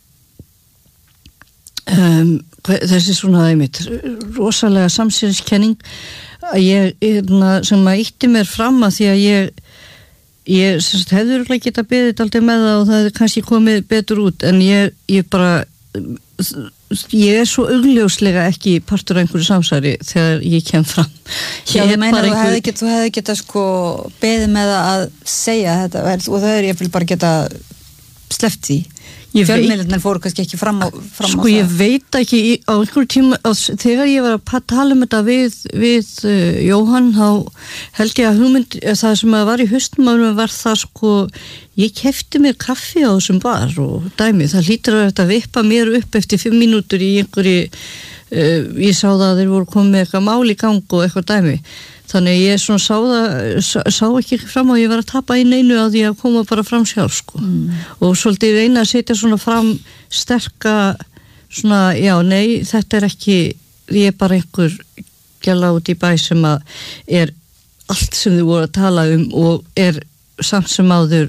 þessi svona rosalega samsýriskenning að ég sem að ýtti mér fram að því að ég hefði örugglega getað beðið aldrei með það og það hefði kannski komið betur út en ég bara ég er svo augljóslega ekki partur af einhverju samsæri þegar ég kem fram ég meina þú hefði getað sko beðið með að segja þetta og það ég vil bara geta sleppt því fjölmiðlarnir fóru kannski ekki fram á sko ég veit ekki á einhverjum tíma þegar ég var að tala um þetta við Jóhann þá held ég að hugmynd það sem að var í haustum var það sko ég keypti mér kaffi á þessum bar og dæmi það hlýtur að þetta vippa mér upp eftir 5 mínútur í einhverju ég sá það að þeir voru komið með eitthvað mál í gang og eitthvað dæmi þannig ég svona sá ekki fram á ég var að tapa í neinu að ég að koma bara fram sjálf sko og svolítið reyna að setja svona fram sterka svona, já, nei, þetta ekki ég bara einhver gæla út í bæ sem að allt sem þið voru að tala og samt sem áður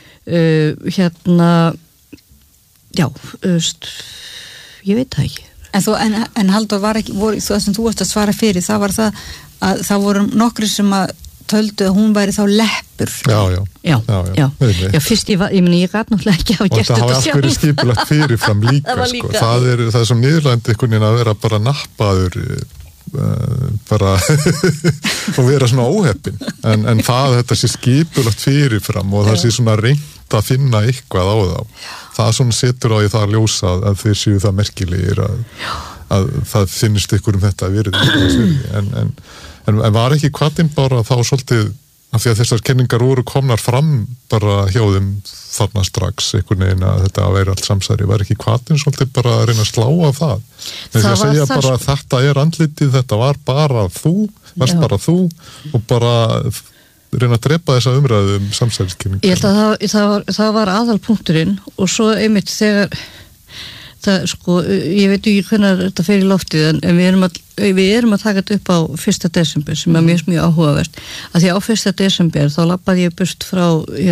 já, ég veit það ekki. En Halldór var ekki, það sem þú varst að svara fyrir, það var það að það voru nokkri sem að töldu að hún væri þá leppur. Já, fyrst ég gat náttúrulega ekki hafa gert þetta sjálf. Og það hafa allt verið skipulagt fyrirfram líka, sko. Það er svo niðurlægandi einhvern veginn að vera bara nappaður bara og vera svona óheppin en þetta sé skipulagt fyrirfram og það sé svona reynt að finna eitthvað á það svona setur á því það að ljósa að þeir séu það merkilegir að það finnist ykkur þetta verið en var ekki hvatinn bara þá svolítið af því að þessar kenningar voru komnar fram bara hjá þeim þarna strax einhvern veginn að þetta væri allt samsæri var ekki hvatinn svolítið bara að reyna að slá af það með því að segja bara að þetta andlitið, þetta var bara þú og bara reyna að drepa þessa umræðu samsæriskenningar. Ég held að það var aðalpunkturinn og svo einmitt þegar það sko, ég veit ekki hvernig þetta fer í loftið en við erum að taka þetta upp á 1. desember sem er mjög áhugavert að því á 1. desember þá labbaði ég burt frá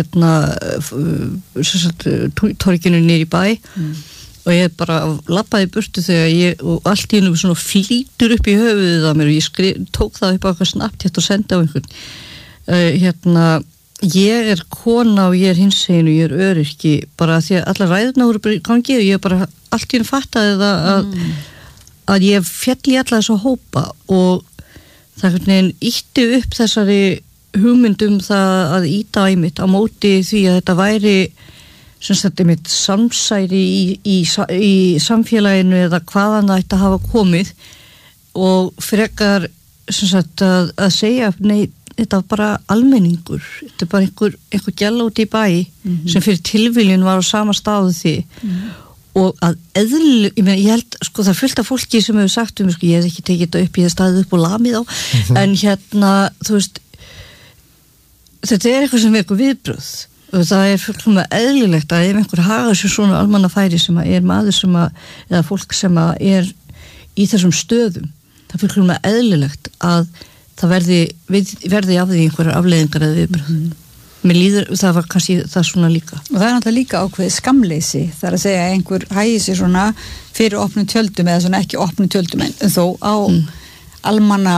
torginu niður í bæ og ég bara labbaði burtu þegar og allt í einu svona flýtur upp í höfuðið á mér og ég tók það upp á eitthvað snabbt og sendi á einhvern ég kona og ég hinsegin og ég öryrki bara því að allar ræðurna voru bara í gangi og ég bara allt í einu fattaði það að ég féll í alla þessa hópa og það ítti upp þessari hugmyndum það að íta einmitt á móti því að þetta væri sem sagt einmitt samsæri í samfélaginu eða hvaðan það ætti að hafa komið og frekar sem sagt að segja nei þetta var bara almenningur, þetta var einhver gæla út í bæ sem fyrir tilviljun var á sama staðu því og að ég held, sko það er fullt af fólki sem hefur sagt sko, ég hef ekki tekið þetta upp, ég hef staðið upp og lamið á en þú veist þetta eitthvað sem vekur viðbröð og það fullkomlega eðlilegt að ef einhver hagar sér svona almannafæri sem maður sem eða fólk sem í þessum stöðum, það fullkomlega eðlilegt að það verði af því einhverjar afleiðingar eða viðbröð. Mér líður, það var kannski það svona líka. Og það náttúrulega líka ákveðið skamleysi, það að segja að einhver hægir sér svona fyrir opnum tjöldum eða svona ekki opnum tjöldum en þó á almanna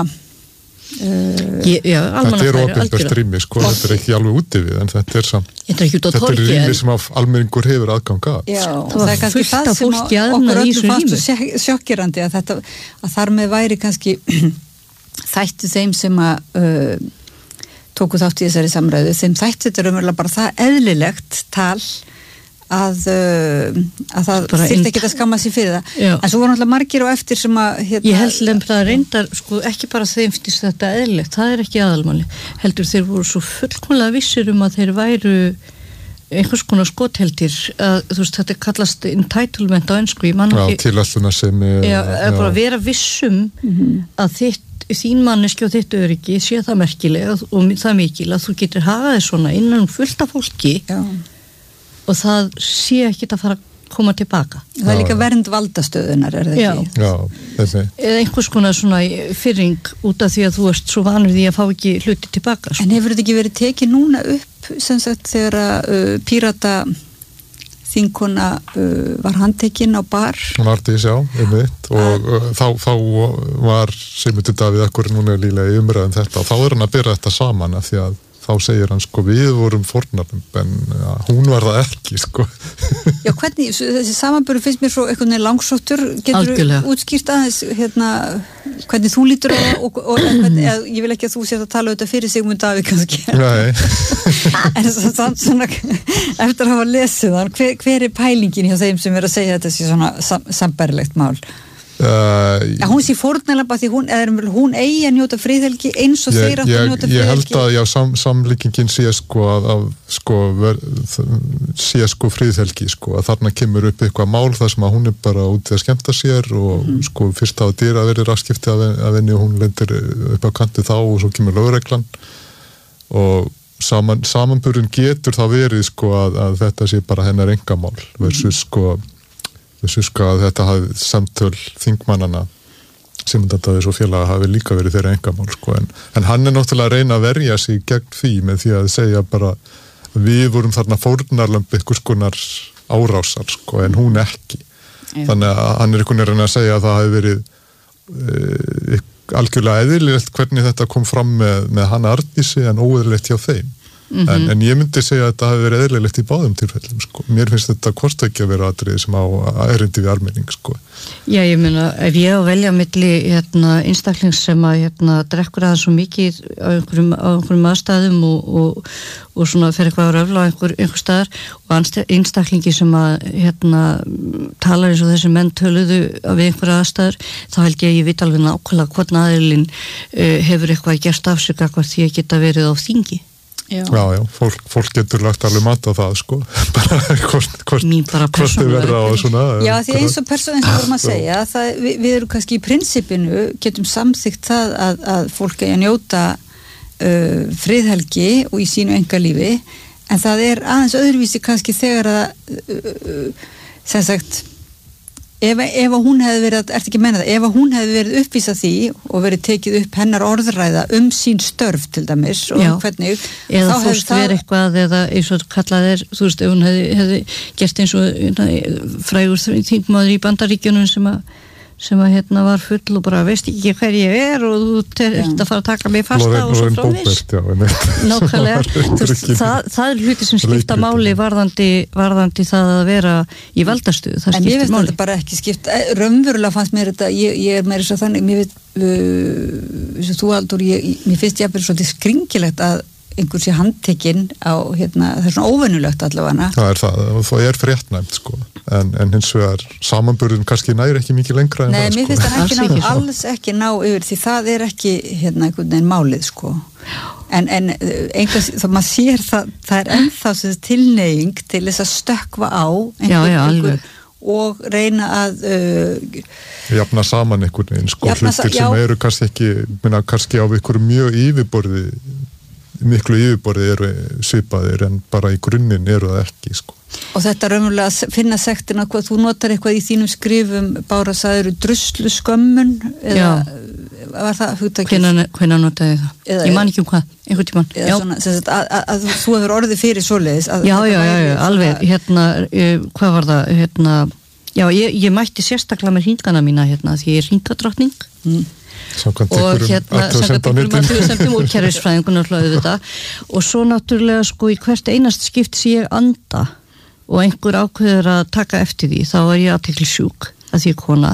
þetta er opinbert rými, sko, þetta er ekki alveg úti við en þetta er samt, þetta er rými sem almenningur hefur aðgang að. Já, það er kannski það sem okkur öllum fannst sjokkirandi að þar með væri kannski þætti þeim sem að tóku þátt í þessari samræðu, þeim þætti þetta raunverulega bara það eðlilegt tal að það þyrfti ekki að skamma sig fyrir það. Já. En svo voru náttúrulega margir á eftir sem að ég held það reyndar, sko, ekki bara þeim finnst þetta eðlilegt, það er ekki aðalmáli heldur þeir voru svo fullkomlega vissir að þeir væru einhvers konar skotheldir að þú veist þetta kallast entitlement á ensku, ég man ekki tilalluna sem bara vera vissum að þín manneski og þitt öryggi sé það merkilega og það mikil að þú getur hagaði svona innan fullt af fólki og það sé ekki að fara að koma tilbaka. Það er líka vernd valdastöðunar, er það ekki? Þessi. Eða einhvers konar svona fyrring út af því að þú ert svo vanur því að fá ekki hluti tilbaka. En hefur þetta ekki verið tekið núna upp sem sagt þegar Pírata þingkona var handtekinn á bar Ardís, já, einmitt og þá var Sigmundur Davíð akkur núna lílega í umræðum þetta og þá hann að byrja þetta saman af því að þá segir hann sko við vorum fórnarlömb en hún var það ekki sko. Já, hvernig, þessi samanburður finnst mér svo einhvern veginn langsóttur, getur þú útskýrt aðeins hvernig þú lítur á og ég vil ekki að þú sér að tala þetta fyrir Sigmund Davíð kannski. Nei. En samt svona eftir að hafa lesið hann, hver er pælingin hjá þeim sem er að segja þetta sé svona sambærilegt mál? Hún sé fórnarlamba því hún eigi að njóta friðhelgi eins og þeir áttu að njóta friðhelgi. Ég held að samlíkingin sé sé friðhelgi að þarna kemur upp eitthvað mál þar sem að hún bara úti að skemmta sér og fyrst á dýra verið rafskipti af henni og hún lendir upp á kanti þá og svo kemur lögreglan og samanburðin getur þá verið að þetta sé bara hennar engamál versus að þetta hafi samtöl þingmannana sem þetta þessu félaga hafi líka verið þeirra engamál en hann náttúrulega að reyna að verja sig gegn því með því að segja bara við vorum þarna fórnarlömb einhvers konar árásar en hún ekki þannig að hann einhvern veginn að segja að það hafi verið algjörlega eðlilegt hvernig þetta kom fram með Hanna Arndísi en óeðlilegt hjá þeim en ég myndi segja að þetta hafi verið eðlilegt í báðum tilfellum mér finnst þetta hvort ekki að vera atriði sem á erindi við almenning Já, ég meina, ef ég á að velja milli einstaklings sem að drekkur aðeins svo mikið á einhverjum aðstæðum og svona fer eitthvað að röfla á einhver staðar og einstaklingi sem að talar eins og þessi menn töluðu við einhverja aðstæður, þá held ég veit alveg nákvæmlega hvort aðilinn hefur eitthvað gert af sig hvort því að geta verið á þingi Já, fólk getur lagt alveg mat á það bara hvort þau verða á svona Já, því eins og vorum að segja við erum kannski í prinsipinu getum samþykkt það að fólk eigi að njóta friðhelgi og í sínu engalífi en það aðeins öðruvísi kannski þegar að sem sagt ef hún hefði verið, ertu ekki að menna það, ef hún hefði verið uppvísað því og verið tekið upp hennar orðræða sín störf til dæmis og hvernig eða fórst verið eitthvað eða eins og kallað þú veist, ef hún hefði gert eins og frægur þingmaður í Bandaríkjunum sem var full og bara veist ekki hver ég og þú ert að fara að taka mig fasta og svo framvís nákvæmlega það hluti sem skipta máli varðandi það að vera í valdastuð það en ég veist máli. Þetta bara ekki skipta raunverulega fannst mér þetta ég meira svo þannig mér þú Halldór mér finnst ég að vera svolítið skringilegt að einhver sé handtekinn á það svona óvenjulegt allavega það fréttnæmt en hins vegar samanburðin kannski næri ekki mikið lengra en Nei, mér finnst það alls ekki ná yfir því það ekki einhvern veginn málið en þá maður sér það ennþá tilneying til þess að stökkva á einhver og reyna að jafna saman einhvern veginn hlutir sem eru kannski á einhverju mjög yfirborði miklu yfirborði eru svipaðir en bara í grunninn eru það ekki Og þetta raunverulega að finna sektina hvað þú notar eitthvað í þínum skrifum Bára sagður druslu skömmun eða var það hugtakið? Hvenær notaði það? Ég man ekki hvað, einhvern tímann. Eða svona, að þú hefur orðið fyrir svoleiðis. Já, alveg, hvað var það, já, ég mætti sérstaklega með hringana mína, því ég er hringadrottning. Samkvæmt og samkvæmt einhverjum athugasemdum og kerfisfræðingunar hlöðu þetta og svo náttúrulega í hvert einast skipt sem ég anda og einhver ákveður að taka eftir því þá er ég athyglisjúk að því kona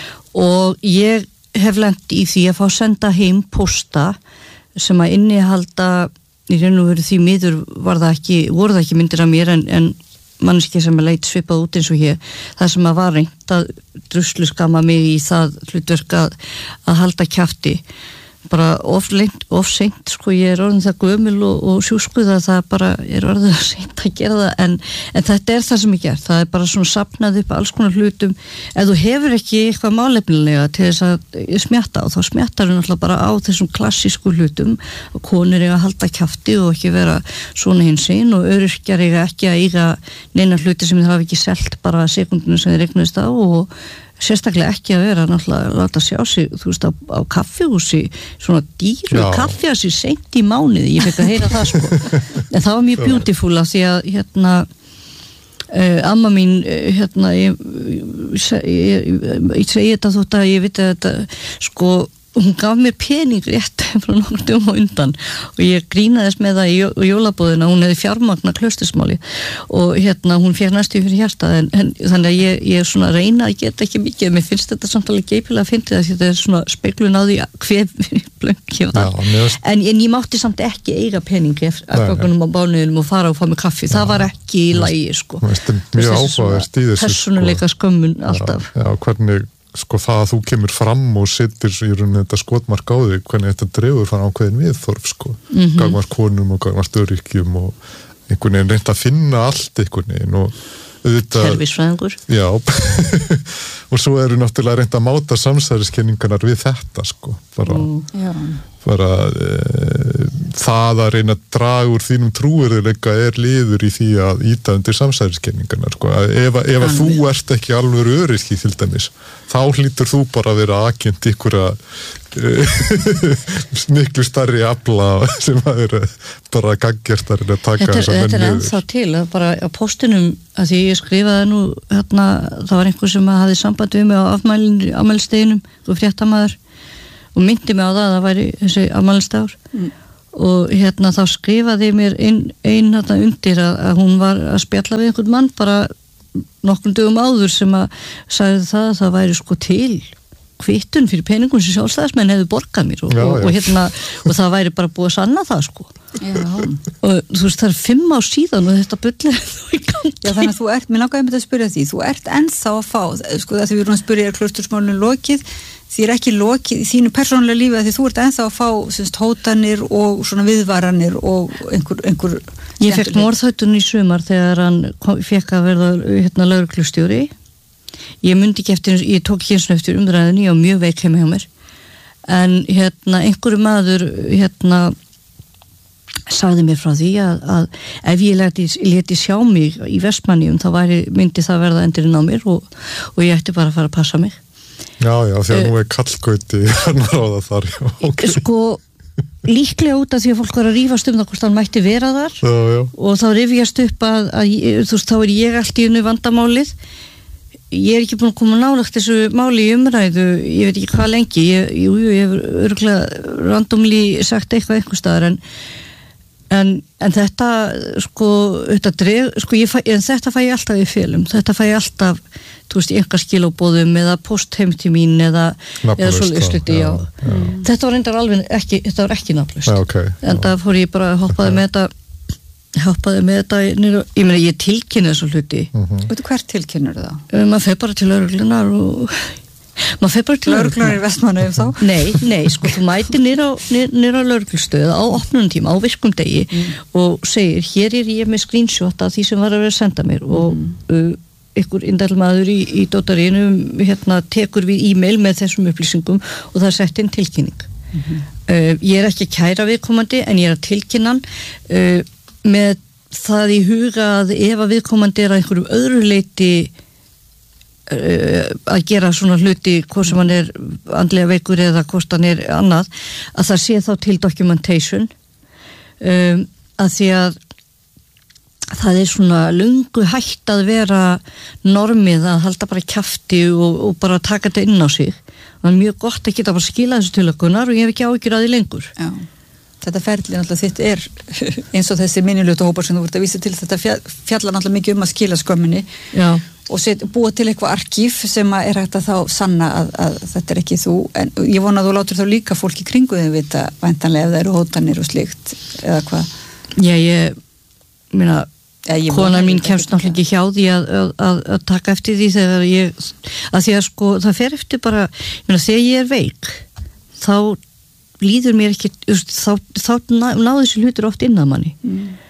og ég hef lent í því að fá senda heim pósta sem að innihalda í raun og veru því miður voru það ekki myndir af mér en mannski sem leit svipað út eins og hér það sem að var reynt að drusluskama mig í það hlutverk að halda kjafti bara of seint ég er orðin það gömul og sjúskuð að það bara er orðið að seint að gera það en þetta er það sem ég ger það er bara svona safnað upp alls konar hlutum ef þú hefur ekki eitthvað málefnilega til þess að smjatta og þá smjattar þú náttúrulega bara á þessum klassísku hlutum og konur eiga að halda kjafti og ekki vera svona hinsinn og öryrkjar eiga ekki að eiga neina hluti sem þið hafa ekki selt bara sekundinu sem þið regnuðist á og sérstaklega ekki að vera náttúrulega að láta sjá sig, þú veist, á kaffihúsi svona dýru kaffihúsi seint í mánuði, ég fekk að heyra það en það var mjög beautiful af því að amma mín ég segi þetta þótt að ég viti að þetta hún gaf mér pening rétt frá nokkur dögum á undan og ég grínaðist með það í jólabóðina hún hefði fjármagna klaustusmáli og hún fékk næstu fyrir hjartað en þannig að ég er svona að reyna að geta ekki mikið, mér finnst þetta samt alveg geipilega að fyndi það því þetta er svona speglun á því hver blöng ég var en ég mátti samt ekki eiga pening afgangunum á bánuðinum og fara og fá mig kaffi það var ekki í lagi mjög áhugavert í þessu persónuleika skömmun alltaf hvernig sko það að þú kemur fram og setur í rauninni þetta skotmark á þig, hvernig þetta dregur fram ákveðin viðþorf, sko, gagvart konum og gagvart öryrkjum og einhvern veginn reynt að finna allt einhvern veginn og kerfisfræðingur. Já, og svo eru náttúrulega reynt að máta samsæriskenningarnar við þetta, sko, bara það að reyna að draga úr þínum trúverðuleika liður í því að ýta undir samsæriskenningarnar, sko, ef að þú ert ekki alveg öryrki til dæmis, þá hlýtur þú bara að vera agent ykkur miklu stærri afla sem að eru bara gaggertar að taka þess að menn niður. Þetta ennþá til að bara á póstinum að því ég skrifaði nú það var einhver sem hafði samband við mig á afmælisdeginum og fréttamaður og myndi mig á það væri þessi afmælisdagur og þá skrifaði mér ein undir að hún var að spjalla við einhvern mann bara nokkrum dögum áður sem að sagði það væri sko til kvittun fyrir peningum sem sjálfstæðismenn hefðu borgað mér og það væri bara búið að sanna það, sko. Og þú veist, það 5 ár síðan og þetta bullir í gangi. Já, þannig að þú ert, mér langaði að spyrja því, þú ert ennþá að fá, sko, þegar við erum að spyrja klaustursmálinu lokið, því ekki lokið í þínu persónulega lífi, því þú ert ennþá að fá hótanir og svona viðvaranir og einhver Ég fekk morðhótun í sumar þegar hann fekk að verða lögreglustjóri. Ég mundi ekki eftir, ég tók ekki eins og eftir umræðinni, ég var mjög veik heima hjá mér en einhverju maður sagði mér frá því að ef ég leti sjá mig í Vestmannaeyjum þá myndi það verða endurinn á mér og ég ætti bara að fara að passa mig. Já, því að nú kallgauti hann á það þar. Okay. Sko, líklega út af því að fólk var að rífast það hvort hann mætti vera þar og þá rifjast upp að þú veist, þá ég allt í unnu vandamálið. Ég ekki búin að koma nálægt þessu máli í umræðu, ég veit ekki hvað lengi, ég hef örugglega randomly sagt eitthvað einhvers staðar en þetta, sko, þetta fæ ég alltaf í félum, þetta fæ ég alltaf, þú veist, í einhver skilabóðum eða post heim til mín eða svoleiðis hluti, já. Þetta var reyndar alveg ekki, þetta var ekki nafnlaust, en það fór ég bara að hoppaði með þetta ég meina ég tilkynna þessu hluti Veitu hvert tilkynnur það? Maður fer bara til lögreglunar og maður fer bara til lögreglunar í Vestmannaeyjum þá? Nei, sko, þú mætir niður á lögreglustöð á opnum tíma, á virkum degi og segir, hér ég með screenshot af því sem var að vera að senda mér og ykkur indælmaður í dótarinu tekur við e-mail með þessum upplýsingum og það sett inn tilkynning ég ekki að kæra viðkomandi en ég að tilkynna hann með það í huga að ef að viðkomandi að einhverjum öðru leiti að gera svona hluti hvort sem hann andlega veikur eða hvort hann annað að það sé þá til documentation að því að það svona löngu hætt að vera normið að halda bara kjafti og bara taka þetta inn á sig og það mjög gott að geta bara skila þessu til okkurnar og ég hef ekki áhyggjur að því lengur Já. Þetta ferli náttúrulega þitt eins og þessi minnilötu-hópar sem þú ert að vísa til þetta fjallar náttúrulega mikið að skila skömminni og búa til eitthvað arkíf sem hægt að þá sanna að þetta ekki þú en ég vona að þú látur þá líka fólk í kringu þig vita væntanlega ef það eru hótanir og slíkt eða hvað Já, ég meina kona mín kemst náttúrulega ekki hjá því að taka eftir því þegar að því að sko það fer eftir bara þegar ég veik þá líður mér ekki þá náðu þessi hlutur oft inn að manni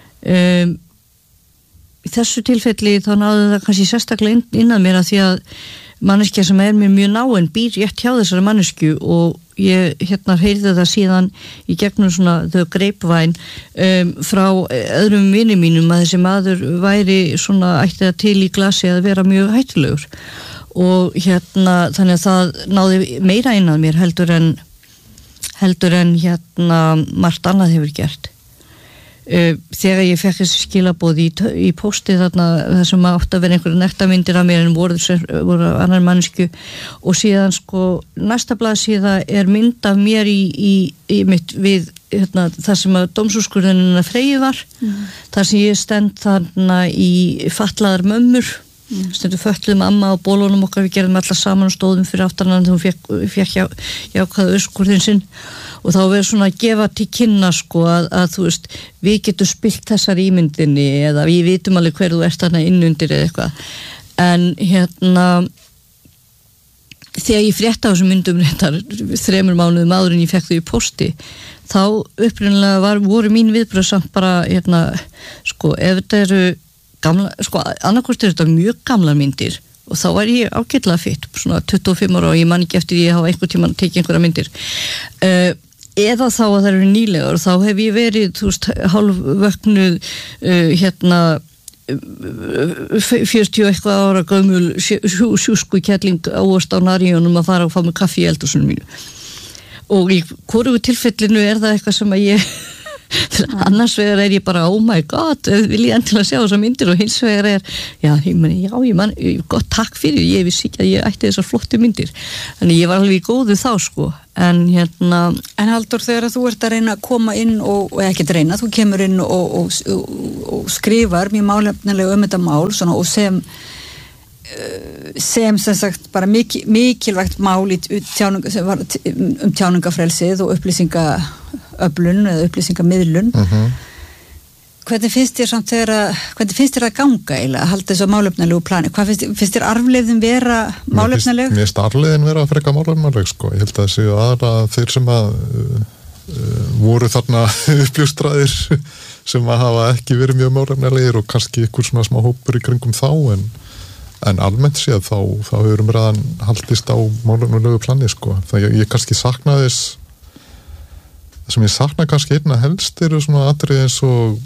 í þessu tilfelli þá náðu það kannski sérstaklega inn að mér að því að manneskja sem mér mjög náin býr rétt hjá þessari mannesku og ég heyrði það síðan í gegnum svona þau grapevine frá öðrum vinum mínum að þessi maður væri svona ætti það til í glasi að vera mjög hættulegur og þannig að það náði meira inn að mér heldur en margt annað hefur gert þegar ég fekk þessi skilaboð í pósti þarna þessum að átt að vera einhverja nektarmyndir af mér en voru annar mannsku og síðan sko næsta blaðsíða mynd af mér í mitt við þar sem að dómsúrskurðunina Freyju var þar sem ég stend þarna í fatlaðar mömmur stundum fötluðum amma og bólunum okkar við gerðum allar saman og stóðum fyrir aftanan þegar hún fékk jákvæða öskurðin sinn og þá verður svona að gefa til kynna sko að þú veist við getum spilt þessar ímyndinni eða við vitum alveg hver þú ert þarna innundir eða eitthvað en þegar ég frétta á þessum myndum reyndar 3 mánuðum áður en ég fekk þau í pósti, þá upprunalega voru mín viðbröð samt bara, sko, ef þetta eru gamla, sko, annarkvort eru þetta mjög gamlar myndir og þá var ég ágætlega fitt, svona 25 ára og ég man ekki eftir ég hafa einhvern tímann tekið einhverja myndir. Eða þá að það eru nýlegar og þá hef ég verið, þú veist, hálfvöknuð, 40 eitthvað ára gömul sjúsku kettling ávast á Naríunum að fara og fá mig kaffi í eldhúsinu mínu. Og í hvorugu tilfellinu það eitthvað sem að ég annars vegar ég bara oh my god, vil ég endilega sjá þessar myndir og hins vegar ég man, gott takk fyrir, ég vissi ekki að ég ætti þessar flottu myndir, þannig ég var alveg í góðu þá sko, en Halldór, þegar þú ert að reyna að koma inn og ekki að reyna, þú kemur inn og skrifar mjög málefnilega þetta mál svona, og sem sagt bara mikilvægt mál tjáningafrelsið og upplýsingaöflun eða upplýsingamiðlun. Hvernig finnst þér að ganga eiginlega að halda þessu málefnilegu plani? Hvað finnst þér arfleiðin vera málefnileg? Mér finnst arfleiðin vera að freka málefnileg sko. Ég held að það séu aðra þeir sem að voru þarna uppljóstraðir sem að hafa ekki verið mjög málefnilegir og kannski ykkur svona smá hópur í kringum þá en almennt séð þá hefur umræðan haldist á málefnilegu plani sko. Það ég kannski sakna þess það sem ég sakna kannski einna helst eru svona atriði eins og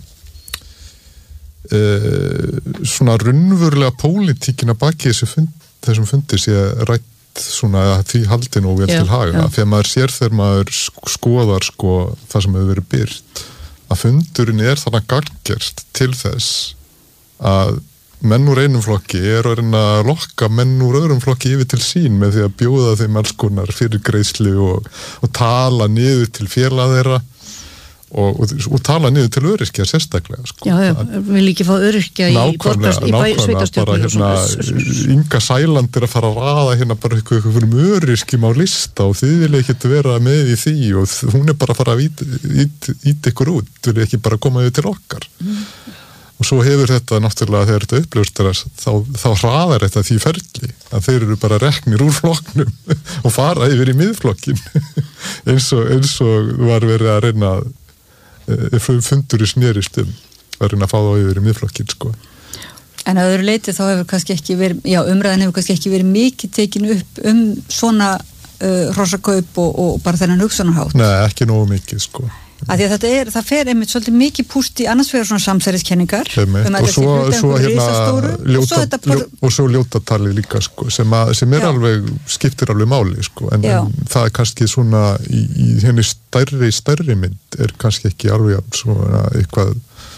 svona raunverulega pólitíkina baki þessum fundi sé rætt svona því haldin og vel til haga þegar maður sér þegar maður skoðar sko það sem hefur verið birt að fundurinn þannig gagngert til þess að menn úr einum flokki að reyna að lokka menn úr öðrum flokki yfir til sín með því að bjóða þeim alls konar fyrirgreiðslu og tala niður til félaga þeirra og tala niður til öryrkja sérstaklega sko. Já, vil ekki fá öryrkja í sveitarstjórnum bara Inga Sæland að fara að raða bara eitthvað fyrir öryrkjum á lista og þið vilja ekkert vera með í því og hún bara að fara að íta ykkur út, vilja ekki bara koma yfir til okkar og svo hefur þetta náttúrulega þegar þetta uppljóstrast þá hraðar þetta því ferli að þeir eru bara reknir úr flokknum og fara yfir í miðflokkin eins og var verið að reyna fundur í snerist að reyna að fá þá yfir í miðflokkin sko. En að öðru leiti þá hefur kannski ekki verið, umræðan hefur kannski ekki verið mikið tekin upp svona hrossakaup og bara þennan hugsunarhátt. Nei, ekki nógu mikið sko. Að því að það fer einmitt svolítið mikið púst í annars vegar svona samsæriskenningar og svo ljótatali líka sko, sem alveg skiptir alveg máli sko, en það kannski svona í henni stærri mynd kannski ekki alveg svona eitthvað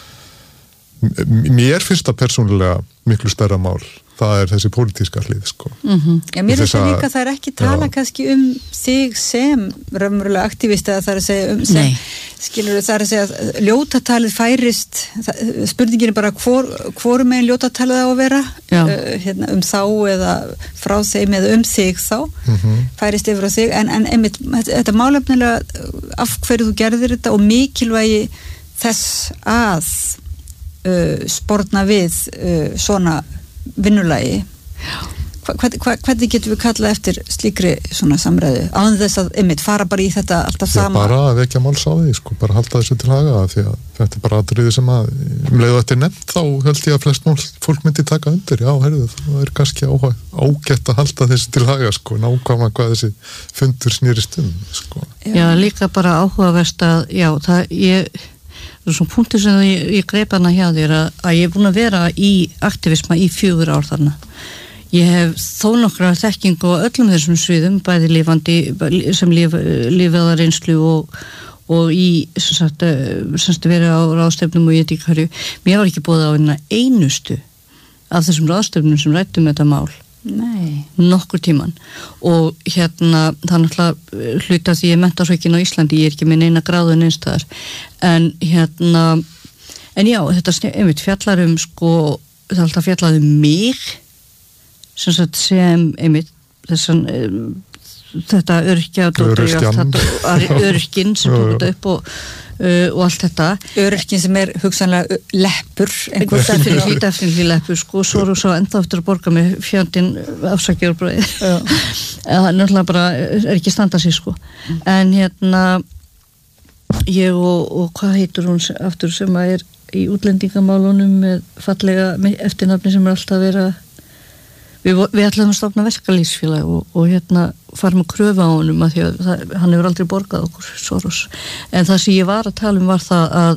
mér finnst það persónulega miklu stærra mál það þessi pólitíska hlið sko. Já, mér finnst það líka það ekki tala kannski þig sem raunverulega aktivista það að segja sem skilur það að segja ljótatalið færist spurningin bara hvorum megin ljótatalið á að vera þá eða frá þeim eða þig þá færist yfir á þig en einmitt þetta málefnilega af hverju þú gerðir þetta og mikilvægi þess að sporna við svona vinnulagi. Hvernig getum við kallað eftir slíkri svona samræðu? Án þess að einmitt fara bara í þetta alltaf sama? Bara að vekja máls á því, sko, bara halda þessu til haga því að þetta bara atriði sem að leiðu þetta nefnt þá held ég að flest fólk myndi taka undir. Já, heyrðu, það kannski ágætt að halda þessu til haga, sko, nákvæmlega hvað þessi fundur snýrist sko. Já, líka bara áhugavert að, svona punktur sem ég greip hana hjá þér að ég búin að vera í aktivisma í 4 ár þarna. Ég hef þó nokkra þekkingu á öllum þessum sviðum, bæði lifandi sem lífeðar reynslu og í semst verið á ráðstefnum og ég veit ekki hverju. Mér var ekki boðið á einustu af þessum ráðstefnum sem rættum þetta mál. Nei. Nokkur tíman og það náttúrulega hluta því ég menntarsaukin á Íslandi, ég ekki með neina gráðu neinstaðar en en já, þetta einmitt fjallar sko, það alltaf fjallar mig sem einmitt þessan þetta öryrkinn sem tók þetta upp og allt þetta. Öryrkinn sem hugsanlega leppur. Definitely leppur, sko, svo enda eftir að borga mig fjandinn afsakjörbröði. Það náttúrulega bara ekki standa sig, sko. En ég og hvað heitur hún aftur sem að í útlendingamálunum með fallega eftirnafni sem alltaf vera við ætlum að stofna verkalýðsfélag og fara með kröfu á honum að því að hann hefur aldrei borgað okkur Soros. En það sem ég var að tala var það að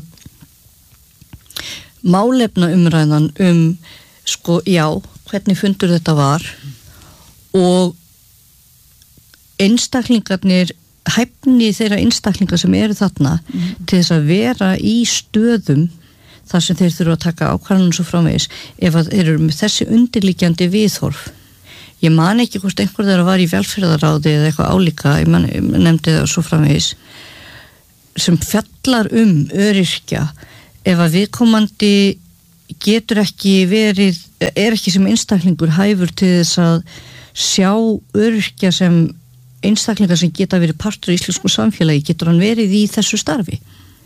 málefna umræðan sko, já, hvernig fundur þetta var og einstaklingarnir hæfni þeirra einstaklingar sem eru þarna til þess að vera í stöðum þar sem þeir þurfa að taka ákvarðanir svo framvegis ef að þeir eru með þessi undirliggjandi viðhorf. Ég man ekki hvort einhver þeirra var í velferðaráði eða eitthvað álíka, ég nefndi það svo framvegis, sem fjallar öryrkja ef að viðkomandi getur ekki verið, ekki sem einstaklingur hæfur til þess að sjá öryrkja sem einstaklingar sem geta verið partur í íslensku samfélagi, getur hann verið í þessu starfi.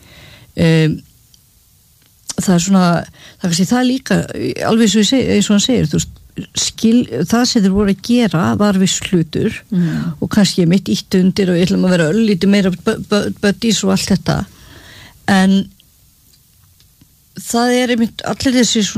Það svona, það líka alveg eins og hann segir, þú veist, það sem þeir voru að gera var viss hlutur og kannski mitt ítt undir og ég ætlum að vera lítið meira buddies og allt þetta en það einmitt allir þessi svona